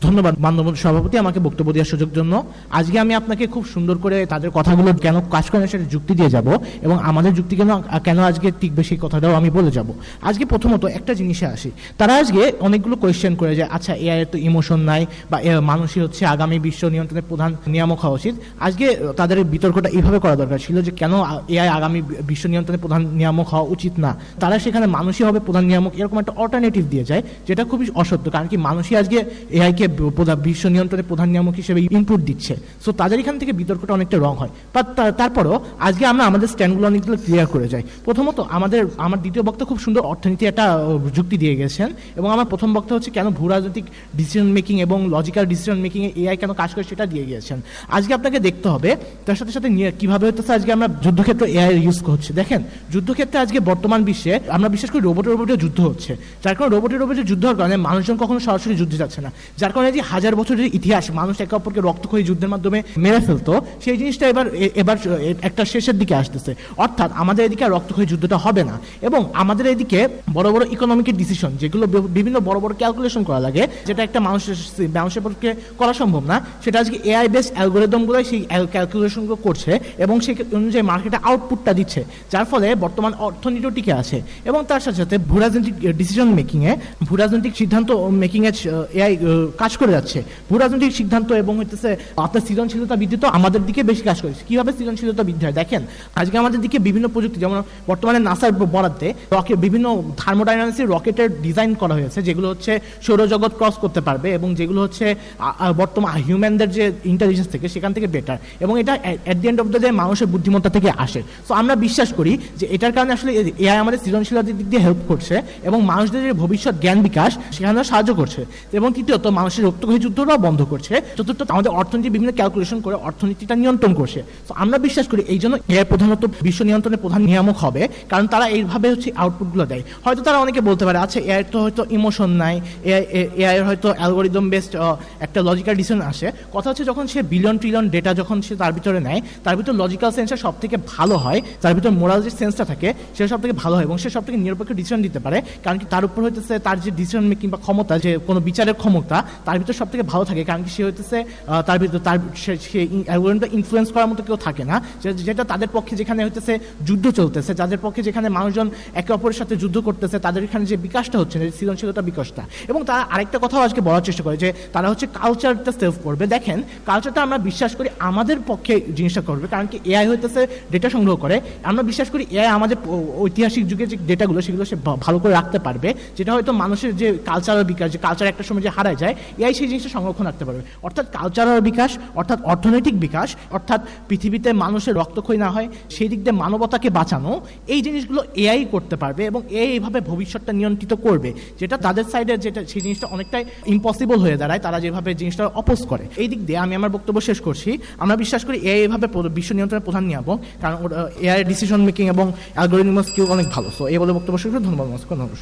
ধন্যবাদ মাননীয় সভাপতি আমাকে বক্তব্য দেওয়ার সুযোগ জন্য। আজকে আমি আপনাকে খুব সুন্দর করে তাদের কথাগুলো কেন কাজ করে সেটা যুক্তি দিয়ে যাব এবং আমাদের যুক্তি কেন কেন আজকে টিকবে সেই কথাটাও আমি বলে যাব। আজকে প্রথমত একটা জিনিসে আসি, তারা আজকে অনেকগুলো কোয়েশ্চেন করে যে আচ্ছা এআই এর তো ইমোশন নাই বা মানুষই হচ্ছে আগামী বিশ্ব নিয়ন্ত্রণের প্রধান নিয়ামক হওয়া উচিত। আজকে তাদের বিতর্কটা এইভাবে করা দরকার ছিল যে কেন এআই আগামী বিশ্ব নিয়ন্ত্রণের প্রধান নিয়ামক হওয়া উচিত না, তারা সেখানে মানুষই হবে প্রধান নিয়ামক এরকম একটা অল্টারনেটিভ দিয়ে যায়, যেটা খুবই অসত্য। কারণ কি মানুষই আজকে এআইকে বিশ্ব নিয়ন্ত্রণের প্রধান নিয়ামক হিসেবে ইনপুট দিচ্ছে। সো তাদের এখান থেকে বিতর্কটা অনেকটা রং হয়। বাট তারপরও আজকে আমরা আমাদের স্ট্যান্ডগুলো অনেকগুলো ক্লিয়ার করে যাই। প্রথমত আমাদের আমার দ্বিতীয় বক্তা খুব সুন্দর অর্থনীতি একটা যুক্তি দিয়ে গেছেন এবং আমার প্রথম বক্তা হচ্ছে কেন ভূ রাজনৈতিক ডিসিশন মেকিং এবং লজিক্যাল ডিসিশন মেকিং এ এআই কেন কাজ করে সেটা দিয়ে গিয়েছেন। আজকে আপনাকে দেখতে হবে তার সাথে সাথে কিভাবে হতেছে আজকে আমরা যুদ্ধক্ষেত্রে এআই ইউজ করছি। দেখেন যুদ্ধক্ষেত্রে আজকে বর্তমান বিশ্বে আমরা বিশেষ করে রোবটের রোবটের যুদ্ধ হচ্ছে, যার কারণে রোবটের রোবটের যুদ্ধ হওয়ার কারণে মানুষজন কখনো সরাসরি যুদ্ধে যাচ্ছে না, যার কারণে যে হাজার বছরের ইতিহাস মানুষ একে অপরকে রক্তক্ষয়ী যুদ্ধের মাধ্যমে মেরে ফেলতো সেই জিনিসটা এবার এবার একটা শেষের দিকে আসতেছে। অর্থাৎ আমাদের এদিকে রক্তক্ষয়ী যুদ্ধটা হবে না এবং আমাদের এদিকে বড় বড় ইকোনমিকের ডিসিশন যেগুলো বিভিন্ন বড় বড় ক্যালকুলেশন করা লাগে, যেটা একটা মানুষের মানুষের পক্ষে করা সম্ভব না, সেটা আজকে এআই বেস অ্যালগোরিদমগুলো সেই ক্যালকুলেশনগুলো করছে এবং সেই অনুযায়ী মার্কেটে আউটপুটটা দিচ্ছে, যার ফলে বর্তমান অর্থনীতিও টিকে আছে। এবং তার সাথে সাথে ভূরাজনৈতিক ডিসিশন মেকিংয়ে ভূরাজনৈতিক সিদ্ধান্ত মেকিংয়ে এআই কাজ করে যাচ্ছে। ভূরাজনৈতিক সিদ্ধান্ত এবং হচ্ছে আপনার সৃজনশীলতা বৃদ্ধি তো আমাদের দিকে বেশি কাজ করেছে। কিভাবে সৃজনশীলতা বৃদ্ধি হয় দেখেন, আজকে আমাদের দিকে বিভিন্ন প্রযুক্তি যেমন বর্তমানে নাসার বরাদ্দে রকেট বিভিন্ন থার্মোডাইনামিক্সের রকেটের ডিজাইন করা হয়েছে যেগুলো হচ্ছে সৌরজগৎ ক্রস করতে পারবে এবং যেগুলো হচ্ছে বর্তমান হিউম্যানদের যে ইন্টেলিজেন্স থেকে সেখান থেকে বেটার এবং এটা এট the end of the day মানুষের বুদ্ধিমত্তা থেকে আসে। সো আমরা বিশ্বাস করি যে এটার কারণে আসলে এআই আমাদের সৃজনশীলতার দিক দিয়ে হেল্প করছে এবং মানুষদের যে ভবিষ্যৎ জ্ঞান বিকাশ সেখানে সাহায্য করছে এবং তৃতীয়ত মানুষের রক্তক্ষয়ী যুদ্ধটাও বন্ধ করছে। চতুর্থত আমাদের অর্থনীতির বিভিন্ন ক্যালকুলেশন করে অর্থনীতিটা নিয়ন্ত্রণ করছে। তো আমরা বিশ্বাস করি এই জন্য এআই প্রধানত বিশ্ব নিয়ন্ত্রণের প্রধান নিয়ামক হবে, কারণ তারা এইভাবে হচ্ছে আউটপুটগুলো দেয়। হয়তো তারা অনেকে বলতে পারে আচ্ছা এআই তো হয়তো ইমোশন নাই, এআই এআই হয়তো অ্যালগোরিদম বেসড একটা লজিক্যাল ডিসিশন আসে। কথা হচ্ছে যখন সে বিলিয়ন ট্রিলিয়ন ডেটা যখন সে তার ভিতরে নেয়, তার ভিতরে লজিক্যাল সেন্সটা সব থেকে ভালো হয়, তার ভিতরে মোরাল যে সেন্সটা থাকে সেটা সব থেকে ভালো হয় এবং সে সব থেকে নিরপেক্ষ ডিসিশন দিতে পারে। কারণ কি তার উপর হইতেছে তার যে ডিসিশন মেকিং বা ক্ষমতা, যে কোনো বিচারের ক্ষমতা তার ভিতরে সব থেকে ভালো থাকে। কারণ কি সে হইতেছে তার ভিতরে তার সে অ্যালগোরিদমটা ইনফ্লুয়েন্স করার মতো কেউ থাকে না, যেটা তাদের পক্ষে যেখানে হইতেছে যুদ্ধ চলতেছে, যাদের পক্ষে যেখানে মানুষজন একে অপরের সাথে যুদ্ধ করতেছে, তাদের এখানে যে বিকাশটা হচ্ছে যে সৃজনশীলতা বিকাশটা। এবং তারা আরেকটা কথাও আজকে বলার চেষ্টা করে যে তারা হচ্ছে কালচারটা সেভ করবে। দেখেন কালচারটা আমরা বিশ্বাস করি আমাদের পক্ষে জিনিসটা করবে, কারণ কি এআই হইতেছে ডেটা সংগ্রহ করে। আমরা বিশ্বাস করি এআই আমাদের ঐতিহাসিক যুগের যে ডেটাগুলো সেগুলো সে ভালো করে রাখতে পারবে, যেটা হয়তো মানুষের যে কালচারাল বিকাশ, যে কালচার একটা সময় যে হারায় যায়, এআই সেই জিনিসটা সংরক্ষণ রাখতে পারবে। অর্থাৎ কালচারাল বিকাশ, অর্থাৎ অর্থনৈতিক বিকাশ, অর্থাৎ পৃথিবীতে মানুষের রক্তক্ষয়ী না হয় সেই দিক দিয়ে মানবতাকে বাঁচানো, এই জিনিসগুলো এআই করতে পারবে এবং এআই এইভাবে ভবিষ্যৎটা নিয়ন্ত্রিত করবে, যেটা তাদের সাইডে যেটা সেই জিনিসটা অনেকটাই ইম্পসিবল হয়ে দাঁড়ায় তারা যেভাবে জিনিসটা অপোজ করে। এই দিক দিয়ে আমি আমার বক্তব্য শেষ করছি। আমরা বিশ্বাস করি এআই এইভাবে বিশ্ব নিয়ন্ত্রণের প্রধান নিয়ামক, কারণ এআই ডিসিশন মেকিং এবং অ্যালগোরিদম স্কিল অনেক ভালো। সো এই বলে বক্তব্য শেষ করে ধন্যবাদ।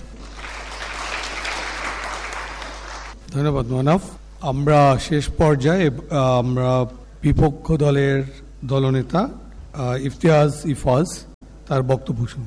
ধন্যবাদ মানব। আমরা শেষ পর্যায়ে আমরা বিপক্ষ দলের দলনেতা ইফতিয়াজ ইফাজ তার বক্তব্য শুনব।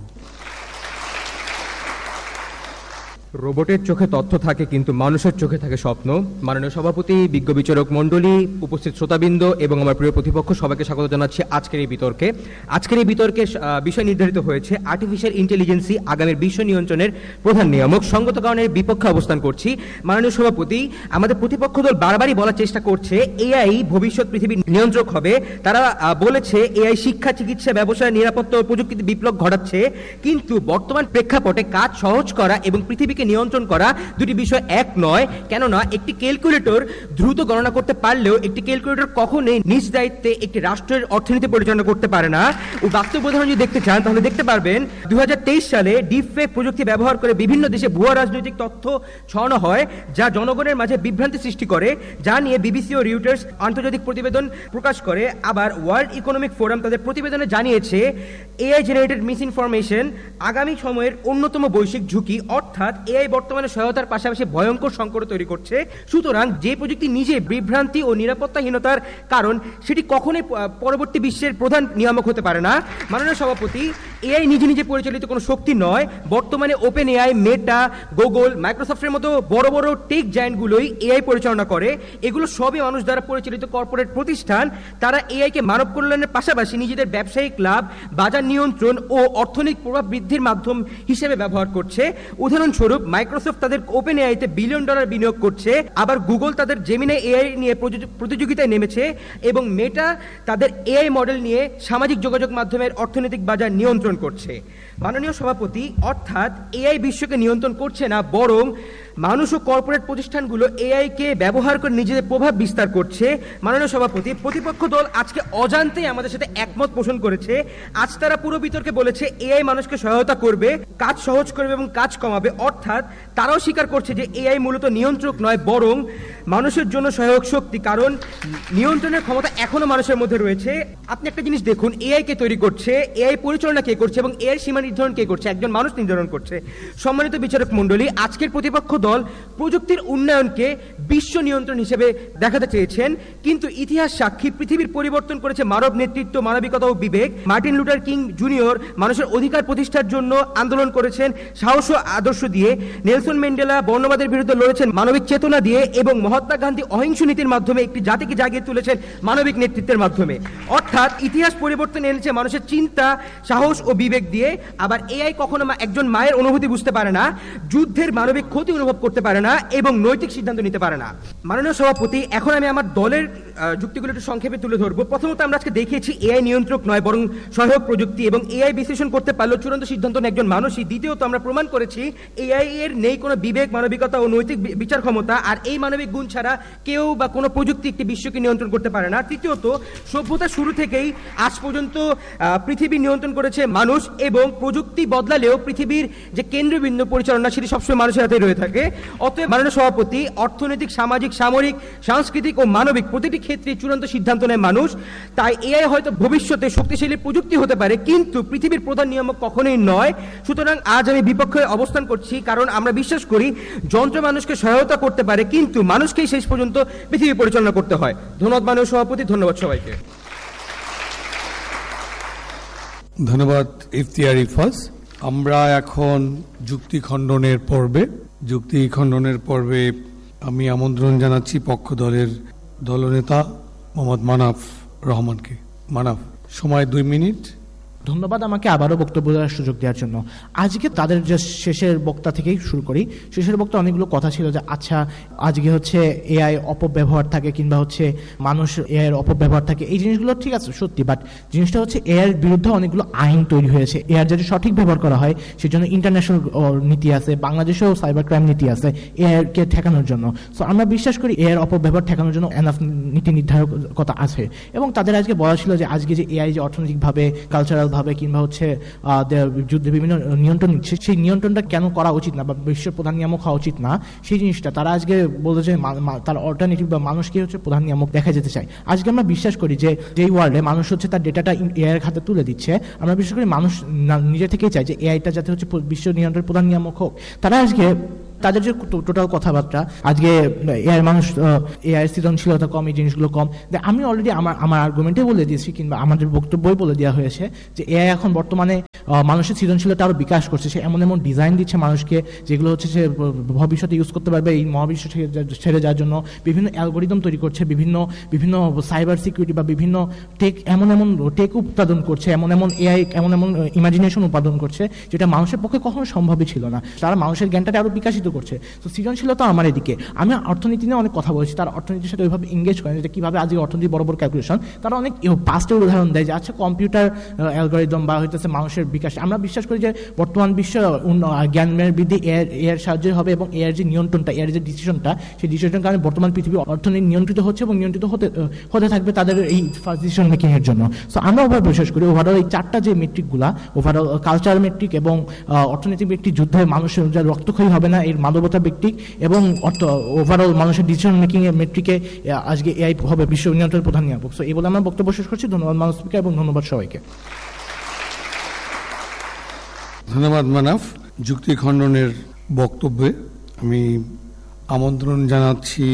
রোবটের চোখে তথ্য থাকে কিন্তু মানুষের চোখে থাকে স্বপ্ন। মাননীয় সভাপতি, বিজ্ঞ বিচারক মণ্ডলী, উপস্থিত শ্রোতাবৃন্দ এবং আমার প্রিয় প্রতিপক্ষ, সবাইকে স্বাগত জানাচ্ছি আজকের এই বিতর্কে। আজকের এই বিতর্কে বিষয় নির্ধারিত হয়েছে আর্টিফিশিয়াল ইন্টেলিজেন্সই আগামীর বিশ্ব নিয়ন্ত্রণের প্রধান নিয়ামক। সঙ্গত কারণের বিপক্ষে অবস্থান করছি। মাননীয় সভাপতি, আমাদের প্রতিপক্ষ দল বারবারই বলার চেষ্টা করছে এআই ভবিষ্যৎ পৃথিবীর নিয়ন্ত্রক হবে। তারা বলেছে এআই শিক্ষা, চিকিৎসা, ব্যবসায়, নিরাপত্তা ও প্রযুক্তিতে বিপ্লব ঘটাচ্ছে, কিন্তু বর্তমান প্রেক্ষাপটে কাজ সহজ করা এবং পৃথিবীকে নিয়ন্ত্রণ করা দুটি বিষয় এক নয়। কেননা একটি ক্যালকুলেটর দ্রুত গণনা করতে পারলেও একটি ক্যালকুলেটর কখনোই নিজ দায়িত্বে একটি রাষ্ট্রের অর্থনীতি পরিচালনা করতে পারে না। ও বাস্তব উদাহরণ যদি দেখতে চান তাহলে দেখতে পারবেন দুই হাজার তেইশ সালে ডিপফেক প্রযুক্তি ব্যবহার করে বিভিন্ন দেশে ভুয়া রাজনৈতিক তথ্য ছড়ানো হয়, যা জনগণের মাঝে বিভ্রান্তি সৃষ্টি করে, যা নিয়ে বিবিসি ও রিউটার্স আন্তর্জাতিক প্রতিবেদন প্রকাশ করে। আবার ওয়ার্ল্ড ইকোনমিক ফোরাম তাদের প্রতিবেদনে জানিয়েছে এআই জেনারেটেড মিস ইনফরমেশন আগামী সময়ের অন্যতম বৈশ্বিক ঝুঁকি। অর্থাৎ এআই বর্তমানে সহায়তার পাশাপাশি ভয়ঙ্কর সংকট তৈরি করছে। সুতরাং যে প্রযুক্তি নিজে বিভ্রান্তি ও নিরাপত্তাহীনতার কারণ, সেটি কখনোই পরবর্তী বিশ্বের প্রধান নিয়ামক হতে পারে না। মাননীয় সভাপতি, এআই নিজে নিজে পরিচালিত কোনো শক্তি নয়। বর্তমানে ওপেন এআই, মেটা, গুগল, মাইক্রোসফটের মতো বড় বড় টেক জায়ান্টগুলোই এআই পরিচালনা করে। এগুলো সবই মানুষ দ্বারা পরিচালিত কর্পোরেট প্রতিষ্ঠান। তারা এআইকে মানব কল্যাণের পাশাপাশি নিজেদের ব্যবসায়িক লাভ, বাজার নিয়ন্ত্রণ ও অর্থনৈতিক প্রভাব বৃদ্ধির মাধ্যম হিসেবে ব্যবহার করছে। উদাহরণস্বরূপ, মাইক্রোসফট তাদের ওপেন এআইতে বিলিয়ন ডলার বিনিয়োগ করছে, আবার গুগল তাদের জেমিনাই এআই নিয়ে প্রতিযোগিতায় নেমেছে এবং মেটা তাদের এআই মডেল নিয়ে সামাজিক যোগাযোগ মাধ্যমের অর্থনৈতিক বাজার নিয়ন্ত্রণ করছে। মাননীয় সভাপতি, অর্থাৎ এআই বিশ্বকে নিয়ন্ত্রণ করছে না, বরং মানুষ ও কর্পোরেট প্রতিষ্ঠানগুলো এআই কে ব্যবহার করে নিজেদের প্রভাব বিস্তার করছে। মাননীয় সভাপতি, প্রতিপক্ষ দল আজকে অজান্তেই আমাদের সাথে একমত পোষণ করেছে। আজ তারা পুরো বিতর্কে বলেছে এআই মানুষকে সহায়তা করবে, কাজ সহজ করবে এবং কাজ কমাবে। অর্থাৎ তারাও স্বীকার করছে যে এআই মূলত নিয়ন্ত্রক নয়, বরং মানুষের জন্য সহায়ক শক্তি, কারণ নিয়ন্ত্রণের ক্ষমতা এখনো মানুষের মধ্যে রয়েছে। আপনি একটা জিনিস দেখুন, এআই কে তৈরি করছে, এআই পরিচালনা কে করছে এবং এর সীমা নির্ধারণ কে করছে? একজন মানুষ নির্ধারণ করছে। সম্মানিত বিচারক মণ্ডলী, আজকের প্রতিপক্ষ দল প্রযুক্তির উন্নয়নকে বিশ্ব নিয়ন্ত্রণ হিসেবে দেখাতে চেয়েছেন, কিন্তু ইতিহাস সাক্ষী পৃথিবীর পরিবর্তন করেছে মানব নেতৃত্ব, মানবিকতা ও বিবেক। মার্টিন লুথার কিং জুনিয়র মানুষের অধিকার প্রতিষ্ঠার জন্য আন্দোলন করেছেন সাহস ও আদর্শ দিয়ে। নেলসন ম্যান্ডেলা বর্ণবাদের বিরুদ্ধে লড়েছেন মানবিক চেতনা দিয়ে এবং মহাত্মা গান্ধী অহিংস নীতির মাধ্যমে একটি জাতিকে জাগিয়ে তুলেছেন মানবিক নেতৃত্বের মাধ্যমে। অর্থাৎ ইতিহাস পরিবর্তন এনেছে মানুষের চিন্তা, সাহস ও বিবেক দিয়ে। আবার এআই কখনো একজন মায়ের অনুভূতি বুঝতে পারে না, যুদ্ধের মানবিক ক্ষতি অনুভব করতে পারে না এবং নৈতিক সিদ্ধান্ত নিতে পারে না। মাননীয় সভাপতি, এখন আমি আমার দলের যুক্তিগুলো একটু সংক্ষেপে তুলে ধরবো। প্রথমত, আমরা আজকে দেখিয়েছি এআই নিয়ন্ত্রক নয়, বরং সহায়ক প্রযুক্তি এবং এআই বিশ্লেষণ করতে পারলেও চূড়ান্ত সিদ্ধান্ত নেয় একজন মানুষই। দ্বিতীয়ত, আমরা প্রমাণ করেছি এআই এর নেই কোনো বিবেক, মানবিকতা ও নৈতিক বিচার ক্ষমতা, আর এই মানবিক গুণ ছাড়া কেউ বা কোনো প্রযুক্তি একটি বিশ্বকে নিয়ন্ত্রণ করতে পারে না। তৃতীয়ত, সভ্যতা শুরু থেকেই আজ পর্যন্ত পৃথিবী নিয়ন্ত্রণ করেছে মানুষ, এবং প্রযুক্তি বদলালেও পৃথিবীর যে কেন্দ্রবিন্দু পরিচালনা সেটি সবসময় মানুষের হাতে রয়ে থাকে। অতএব মাননীয় সভাপতি, অর্থনৈতিক, সামাজিক, সামরিক, সাংস্কৃতিক ও মানবিক প্রতিটি ক্ষেত্রে চূড়ান্ত সিদ্ধান্ত নেয় মানুষ। তাই এআই হয়তো ভবিষ্যতে শক্তিশালী প্রযুক্তি হতে পারে, কিন্তু পৃথিবীর প্রধান নিয়ামক কখনোই নয়। সুতরাং আজ আমি বিপক্ষে অবস্থান করছি, কারণ আমরা বিশ্বাস করি যন্ত্র মানুষকে সহায়তা করতে পারে, কিন্তু মানুষকেই শেষ পর্যন্ত পৃথিবী পরিচালনা করতে হয়। ধন্যবাদ মাননীয় সভাপতি, ধন্যবাদ সবাইকে। ধন্যবাদ ইফতিয়ার ইফাজ। আমরা এখন যুক্তি খণ্ডনের পর্বে যুক্তি খণ্ডনের পর্বে আমি আমন্ত্রণ জানাচ্ছি পক্ষ দলের দলনেতা মোহাম্মদ মানাফ রহমানকে। মানাফ, সময় দুই মিনিট। ধন্যবাদ আমাকে আবারও বক্তব্য দেওয়ার সুযোগ দেওয়ার জন্য। আজকে তাদের যে শেষের বক্তা থেকেই শুরু করি। শেষের বক্তা অনেকগুলো কথা ছিল যে আচ্ছা আজকে হচ্ছে এআই অপব্যবহার থাকে কিংবা হচ্ছে মানুষ এআই এর অপব্যবহার থাকে, এই জিনিসগুলো ঠিক আছে সত্যি, বাট জিনিসটা হচ্ছে এআই এর বিরুদ্ধে অনেকগুলো আইন তৈরি হয়েছে। এআই যদি সঠিক ব্যবহার করা হয় সেজন্য ইন্টারন্যাশনাল নীতি আছে, বাংলাদেশেও সাইবার ক্রাইম নীতি আছে এআই কে ঠেকানোর জন্য। সো আমরা বিশ্বাস করি এআই এর অপব্যবহার ঠেকানোর জন্য এনাফ নীতি নির্ধারকতা আছে। এবং তাদের আজকে বলা ছিল যে আজকে যে এআই যে অর্থনৈতিকভাবে, কালচারাল ভাবে কিংবা হচ্ছে যুদ্ধে বিভিন্ন নিয়ন্ত্রণ নিচ্ছে, সেই নিয়ন্ত্রণটা কেন করা উচিত না বা বিশ্বের প্রধান নিয়ামক হওয়া উচিত না, সেই জিনিসটা তারা আজকে বলছে তার অল্টারনেটিভ বা মানুষকে হচ্ছে প্রধান নিয়ামক দেখা যেতে চায়। আজকে আমরা বিশ্বাস করি যে যেই ওয়ার্ল্ডে মানুষ হচ্ছে তার ডেটাটা এআই এর হাতে তুলে দিচ্ছে, আমরা বিশ্বাস করি মানুষ নিজে থেকেই চায় যে এআইটা যাতে হচ্ছে বিশ্ব নিয়ন্ত্রণের প্রধান নিয়ামক হোক। তারা আজকে তাদের যে টোটাল কথাবার্তা, আজকে এআই মানুষ এআই সৃজনশীলতা কম, এই জিনিসগুলো কম। আমি অলরেডি আমার আমার আর্গুমেন্টে বলে দিয়েছি কিংবা আমাদের বক্তব্যই বলে দেওয়া হয়েছে যে এআই এখন বর্তমানে মানুষের সৃজনশীলতা আরও বিকাশ করছে। সে এমন এমন ডিজাইন দিচ্ছে মানুষকে যেগুলো হচ্ছে সে ভবিষ্যতে ইউজ করতে পারবে এই মহাবিশ্ব ছেড়ে যাওয়ার জন্য। বিভিন্ন অ্যালগোরিদম তৈরি করছে, বিভিন্ন বিভিন্ন সাইবার সিকিউরিটি বা বিভিন্ন টেক এমন এমন টেক উৎপাদন করছে, এমন এমন এআই এমন এমন ইমাজিনেশন উৎপাদন করছে যেটা মানুষের পক্ষে কখনো সম্ভবই ছিল না। তারা মানুষের জ্ঞানটাকে আরও বিকাশিত করছে। তো সৃজনশীলতা আমার এদিকে। আমি অর্থনীতি নিয়ে অনেক কথা বলেছি, তারা অর্থনীতির সাথে ওইভাবে এঙ্গেজ করেন যে কীভাবে আজকে অর্থনীতি বড় বড় ক্যালকুলেশন তারা অনেক পাস্টের উদাহরণ দেয় যে আচ্ছা কম্পিউটার অ্যালগোরিদম বা হইতেছে মানুষের বিকাশ। আমরা বিশ্বাস করি যে বর্তমান বিশ্ব জ্ঞানের বৃদ্ধি এর এর সাহায্যে হবে এবং এর যে নিয়ন্ত্রণটা, এর যে ডিসিশনটা, সেই ডিসিশনের কারণে বর্তমান পৃথিবী অর্থনীতি নিয়ন্ত্রিত হচ্ছে এবং নিয়ন্ত্রিত হতে হতে থাকবে তাদের এই ফার্স্ট ডিসিশন মেকিং এর জন্য। সো আমরা ওভাবে বিশ্বাস করি ওভারঅল এই চারটা যে মেট্রিকগুলা, ওভারঅল কালচার মেট্রিক এবং অর্থনৈতিক মেট্রিক, যুদ্ধে মানুষের যা রক্তক্ষয়ী হবে না এর মানবতা মেট্রিক এবং ওভারঅল মানুষের ডিসিশন মেকিং এর মেট্রিকে আজকে এআই হবে বিশ্ব নিয়ন্ত্রণের প্রধান নিয়ামক। সো এই বলে আমরা বক্তব্য শেষ করছি। ধন্যবাদ মানব স্পিকার এবং ধন্যবাদ সবাইকে। ধন্যবাদ মানাফ। যুক্তি খণ্ডনের বক্তব্যে আমি আমন্ত্রণ জানাচ্ছি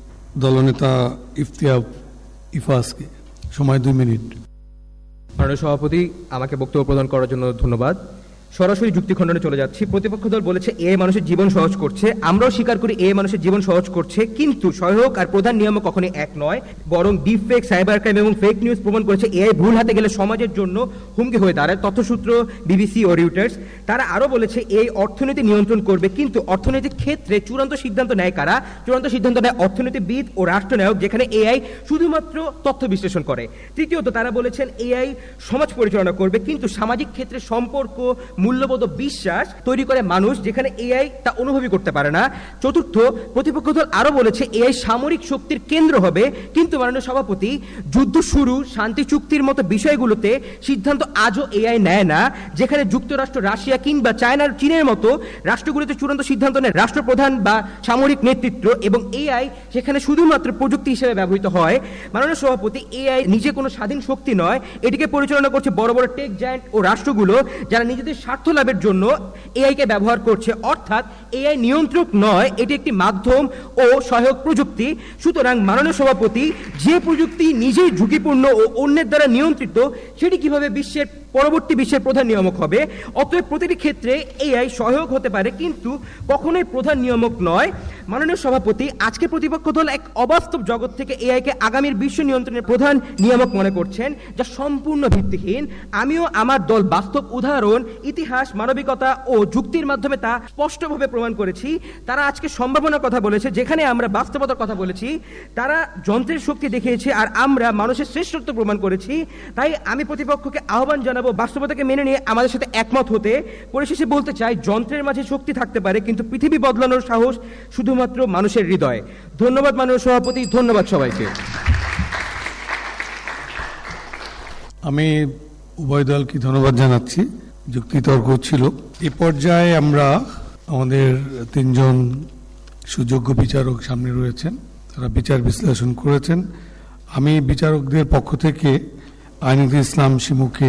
দলনেতা ইফতিয়াব ইফাজকে। সময় দুই মিনিট। মাননীয় সভাপতি, আমাকে বক্তব্য প্রদান করার জন্য ধন্যবাদ। সরাসরি যুক্তি খণ্ডনে চলে যাচ্ছি। প্রতিপক্ষ দল বলেছে এ মানুষের জীবন সহজ করছে, আমরাও স্বীকার করি এ মানুষের জীবন সহজ করছে, কিন্তু সহায়ক আর প্রধান নিয়ামক কখনোই এক নয়, বরং ডিপ ফেক, সাইবার ক্রাইম এবং ফেক নিউজ প্রমাণ করেছে এআই ভুল হাতে গেলে সমাজের জন্য হুমকি হয়ে দাঁড়ায়। তথ্যসূত্র বিবিসি ও রিউটার্স। তারা আরও বলেছে এই অর্থনীতি নিয়ন্ত্রণ করবে, কিন্তু অর্থনৈতিক ক্ষেত্রে চূড়ান্ত সিদ্ধান্ত নেয় কারা? চূড়ান্ত সিদ্ধান্ত নেয় অর্থনীতিবিদ ও রাষ্ট্রনায়ক, যেখানে এআই শুধুমাত্র তথ্য বিশ্লেষণ করে। তৃতীয়ত, তারা বলেছেন এআই সমাজ পরিচালনা করবে, কিন্তু সামাজিক ক্ষেত্রে সম্পর্ক, মূল্যবোধ ও বিশ্বাস তৈরি করে মানুষ, যেখানে এআই তা অনুভবই করতে পারে না। চতুর্থ, প্রতিপক্ষ দল আরো বলেছে এআই সামরিক শক্তির কেন্দ্র হবে, কিন্তু মাননীয় সভাপতি, যুদ্ধ শুরু, শান্তি চুক্তির মতো বিষয়গুলোতে সিদ্ধান্ত আজও এআই নেয় না, যেখানে যুক্তরাষ্ট্র, রাশিয়া কিংবা চায়নার চীনের মতো রাষ্ট্রগুলোতে চূড়ান্ত সিদ্ধান্ত নেয় রাষ্ট্রপ্রধান বা সামরিক নেতৃত্ব, এবং এআই সেখানে শুধুমাত্র প্রযুক্তি হিসেবে ব্যবহৃত হয়। মাননীয় সভাপতি, এআই নিজে কোনো স্বাধীন শক্তি নয়, এটিকে পরিচালনা করছে বড় বড় টেক জায়ান্ট ও রাষ্ট্রগুলো, যারা নিজেদের স্বার্থ লাভের জন্য এআই কে ব্যবহার করছে। অর্থাৎ এআই নিয়ন্ত্রক নয়, এটি একটি মাধ্যম ও সহায়ক প্রযুক্তি। সুতরাং মাননীয় সভাপতি, যে প্রযুক্তি নিজেই ঝুঁকিপূর্ণ ও অন্যের দ্বারা নিয়ন্ত্রিত, সেটি কিভাবে বিশ্বের পরবর্তী বিশ্বের প্রধান নিয়ামক হবে? অতএব প্রতিটি ক্ষেত্রে এআই সহায়ক হতে পারে, কিন্তু কখনোই প্রধান নিয়ামক নয়। মাননীয় সভাপতি, আজকে প্রতিপক্ষ দল এক অবাস্তব জগৎ থেকে এআই কে আগামীর বিশ্ব নিয়ন্ত্রণের প্রধান নিয়ামক মনে করছেন, যা সম্পূর্ণ ভিত্তিহীন। আমিও আমার দল বাস্তব উদাহরণ, ইতিহাস, মানবিকতা ও যুক্তির মাধ্যমে তা স্পষ্টভাবে প্রমাণ করেছি। তারা আজকে সম্ভাবনার কথা বলেছে, যেখানে আমরা বাস্তবতার কথা বলেছি। তারা যন্ত্রের শক্তি দেখিয়েছে, আর আমরা মানুষের শ্রেষ্ঠত্ব প্রমাণ করেছি। তাই আমি প্রতিপক্ষকে আহ্বান জানাবো বাস্তবতাকে মেনে নিয়ে আমাদের সাথে একমত হতে। পরিশেষে বলতে চাই, যন্ত্রের মাঝে শক্তি থাকতে পারে, কিন্তু পৃথিবী বদলানোর সাহস শুধুমাত্র মানুষের হৃদয়ে। ধন্যবাদ মাননীয় সভাপতি, ধন্যবাদ সবাইকে। আমি উভয় দলকে ধন্যবাদ জানাচ্ছি, যুক্তিতর্ক ছিল। এ পর্যায়ে আমরা আমাদের তিনজন সুযোগ্য বিচারক সামনে রয়েছেন, তারা বিচার বিশ্লেষণ করেছেন। আমি বিচারকদের পক্ষ থেকে আইনুল ইসলাম শিমুকে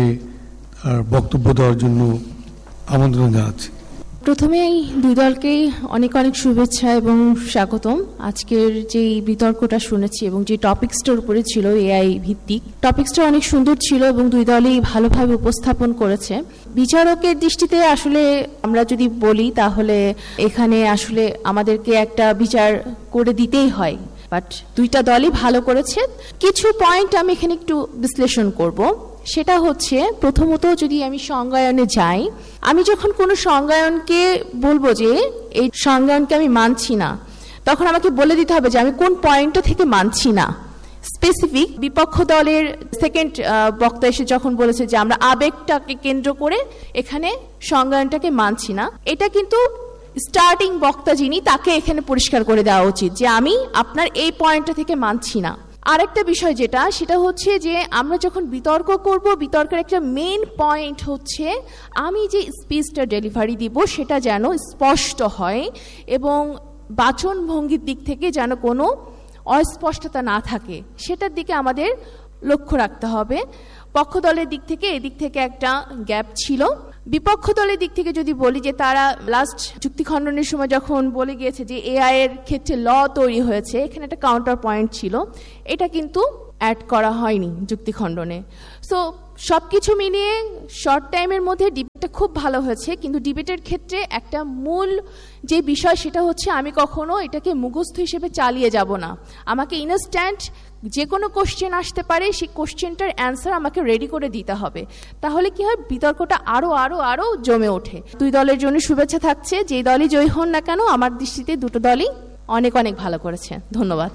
বক্তব্য দেওয়ার জন্য আমন্ত্রণ জানাচ্ছি। প্রথমেই দুই দলকেই অনেক অনেক শুভেচ্ছা এবং স্বাগতম। আজকের যে বিতর্কটা শুনেছি এবং যে টপিকসটার উপরে ছিল এআই ভিত্তিক, টপিকসটা অনেক সুন্দর ছিল এবং দুই দলই ভালোভাবে উপস্থাপন করেছে। বিচারকের দৃষ্টিতে আসলে আমরা যদি বলি, তাহলে এখানে আসলে আমাদেরকে একটা বিচার করে দিতেই হয়, বাট দুইটা দলই ভালো করেছে। কিছু পয়েন্ট আমি এখানে একটু বিশ্লেষণ করব। সেটা হচ্ছে, প্রথমত যদি আমি সংজ্ঞায়নে যাই, আমি যখন কোনো সংজ্ঞায়নকে বলবো যে এই সংজ্ঞায়নকে আমি মানছি না, তখন আমাকে বলে দিতে হবে যে আমি কোন পয়েন্টটা থেকে মানছি না। স্পেসিফিক বিপক্ষ দলের সেকেন্ড বক্তা এসে যখন বলেছে যে আমরা আবেগটাকে কেন্দ্র করে এখানে সংজ্ঞায়নটাকে মানছি না, এটা কিন্তু স্টার্টিং বক্তা যিনি, তাকে এখানে পরিষ্কার করে দেওয়া উচিত যে আমি আপনার এই পয়েন্টটা থেকে মানছি না। আরেকটা বিষয় যেটা, সেটা হচ্ছে যে আমরা যখন বিতর্ক করব, বিতর্কের একটা মেইন পয়েন্ট হচ্ছে আমি যে স্পিচটা ডেলিভারি দিব সেটা যেন স্পষ্ট হয় এবং বাচন ভঙ্গির দিক থেকে যেন কোনো অস্পষ্টতা না থাকে, সেটার দিকে আমাদের লক্ষ্য রাখতে হবে। পক্ষ দলের দিক থেকে এদিক থেকে একটা গ্যাপ ছিল। বিপক্ষ দলের দিক থেকে যদি বলি যে তারা লাস্ট যুক্তি খণ্ডনের সময় যখন বলে গিয়েছে যে এআই এর ক্ষেত্রে ল তৈরি হয়েছে, এখানে একটা কাউন্টার পয়েন্ট ছিল, এটা কিন্তু অ্যাড করা হয়নি যুক্তি খণ্ডনে। সো সব কিছু মিলিয়ে শর্ট টাইমের মধ্যে ডিবেটটা খুব ভালো হয়েছে, কিন্তু ডিবেটের ক্ষেত্রে একটা মূল যে বিষয় সেটা হচ্ছে আমি কখনো এটাকে মুখস্থ হিসেবে চালিয়ে যাব না। আমাকে ইনস্ট্যান্ট যে কোনো কোশ্চেন আসতে পারে, সেই কোশ্চেনটার অ্যান্সার আমাকে রেডি করে দিতে হবে। তাহলে কি হয়, বিতর্কটা আরো আরো আরো জমে ওঠে। দুই দলের জন্য শুভেচ্ছা থাকছে, যেই দলই জয়ী হন না কেন, আমার দৃষ্টিতে দুটো দলই অনেক অনেক ভালো করেছে। ধন্যবাদ।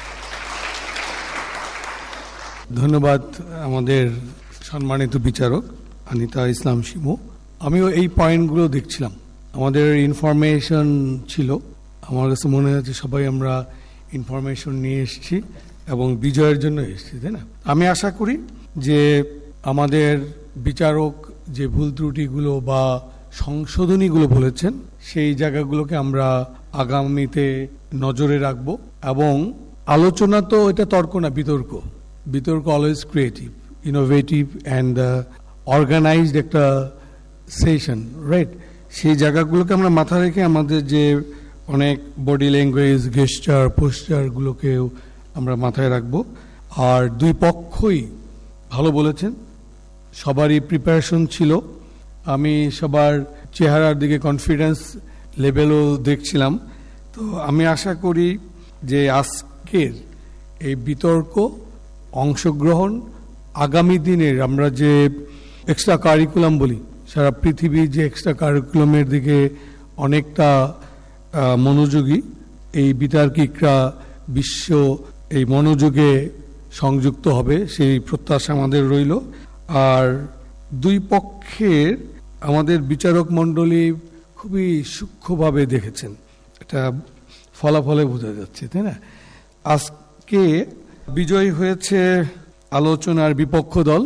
ধন্যবাদ আমাদের সম্মানিত বিচারক আনিতা ইসলাম শিমু। আমিও এই পয়েন্টগুলো দেখছিলাম, আমাদের ইনফরমেশন ছিল, আমার কাছে মনে হচ্ছে সবাই আমরা ইনফরমেশন নিয়ে এসেছি এবং বিজয়ের জন্য এসেছি, তাই না? আমি আশা করি যে আমাদের বিচারক যে ভুল ত্রুটিগুলো বা সংশোধনীগুলো বলেছেন, সেই জায়গাগুলোকে আমরা আগামীতে নজরে রাখবো। এবং আলোচনা তো এটা তর্ক না, বিতর্ক। বিতর্ক always creative, innovative and organised একটা সেশন, রাইট? সেই জায়গাগুলোকে আমরা মাথায় রেখে আমাদের যে অনেক বডি ল্যাঙ্গুয়েজ, গেস্টার, পোস্টারগুলোকেও আমরা মাথায় রাখবো। আর দুই পক্ষই ভালো বলেছেন, সবারই প্রিপারেশন ছিল। আমি সবার চেহারার দিকে কনফিডেন্স লেভেলও দেখছিলাম। তো আমি আশা করি যে আজকের এই বিতর্ক, অংশগ্রহণ, আগামী দিনের আমরা যে এক্সট্রা কারিকুলাম বলি, সারা পৃথিবী যে এক্সট্রা কারিকুলামের দিকে অনেকটা মনোযোগী, এই বিতার্কিকরা বিশ্ব এই মনোযোগে সংযুক্ত হবে সেই প্রত্যাশা আমাদের রইল। আর দুই পক্ষের আমাদের বিচারক মণ্ডলী খুবই সূক্ষ্মভাবে দেখেছেন, এটা ফলাফলে বোঝা যাচ্ছে, তাই না? আজকে বিজয়ী হয়েছে আলোচনার বিপক্ষ দল।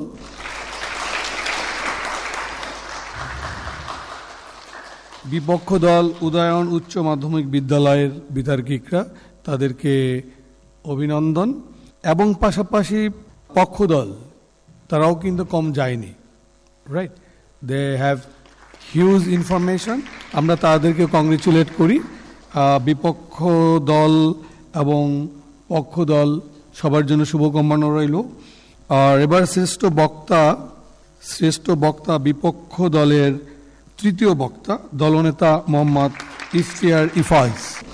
বিপক্ষ দল উদয়ন উচ্চ মাধ্যমিক বিদ্যালয়ের বিতার্কিকরা, তাদেরকে অভিনন্দন। এবং পাশাপাশি পক্ষ দল তারাও কিন্তু কম যায়নি, right? They have huge information, আমরা তাদেরকে কংগ্রেচুলেট করি। বিপক্ষ দল এবং পক্ষ দল সবার জন্য শুভকামনা রইল। আর এবার শ্রেষ্ঠ বক্তা, শ্রেষ্ঠ বক্তা বিপক্ষ দলের তৃতীয় বক্তা দলনেতা মোহাম্মদ ইফতিয়ার ইফাজ।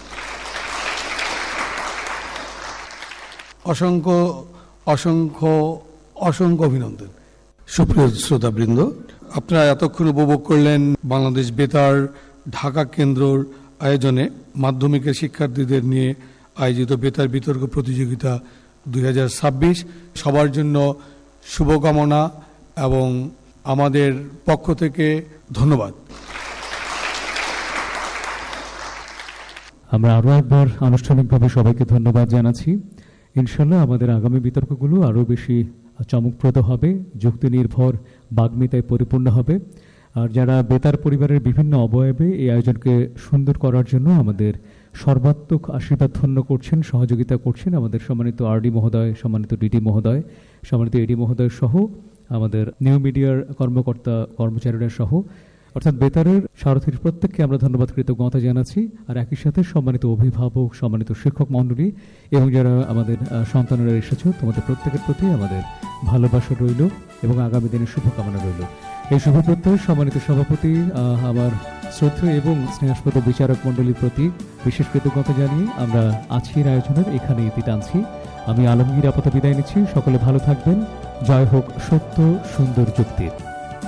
অসংখ্য অসংখ্য অসংখ্য অভিনন্দন। সুপ্রিয় শ্রোতাবৃন্দ, আপনারা এতক্ষণ উপভোগ করলেন বাংলাদেশ বেতার ঢাকা কেন্দ্রর আয়োজনে মাধ্যমিকের শিক্ষার্থীদের নিয়ে আয়োজিত বেতার বিতর্ক প্রতিযোগিতা দুই হাজার ছাব্বিশ। সবার জন্য শুভকামনা এবং আমাদের পক্ষ থেকে ধন্যবাদ। আমরা আরও একবার আনুষ্ঠানিকভাবে সবাইকে ধন্যবাদ জানাচ্ছি। ইনশাল্লাহ আমাদের আগামী বিতর্কগুলো আরও বেশি চমকপ্রদ হবে, যুক্তি নির্ভর, বাগ্মিতায় পরিপূর্ণ হবে। আর যারা বেতার পরিবারের বিভিন্ন অবয়বে এই আয়োজনকে সুন্দর করার জন্য আমাদের সর্বাত্মক আশীর্বাদ ধন্য করছেন, সহযোগিতা করছেন, আমাদের সম্মানিত আরডি মহোদয়, সম্মানিত ডিডি মহোদয়, সম্মানিত এডি মহোদয় সহ আমাদের নিউ মিডিয়ার কর্মকর্তা কর্মচারীরা সহ, অর্থাৎ বেতারের সারথীর প্রত্যেককে আমরা ধন্যবাদ, কৃতজ্ঞতা জানাচ্ছি। আর একই সাথে সম্মানিত অভিভাবক, সম্মানিত শিক্ষক মণ্ডলী এবং যারা আমাদের সন্তানেরা এসেছে, তোমাদের প্রত্যেকের প্রতি আমাদের ভালোবাসা রইল এবং আগামী দিনের শুভকামনা রইল। এই শুভ প্রত্যয় সম্মানিত সভাপতি, আমার শ্রদ্ধেয় এবং স্নেহাস্পদ বিচারক মণ্ডলীর প্রতি বিশেষ কৃতজ্ঞতা জানিয়ে আমরা আজকের আয়োজনের এখানে ইতি টানছি। আমি আলমগীর আপাতত বিদায় নিচ্ছি। সকলে ভালো থাকবেন। জয় হোক সত্য সুন্দর যুক্তির।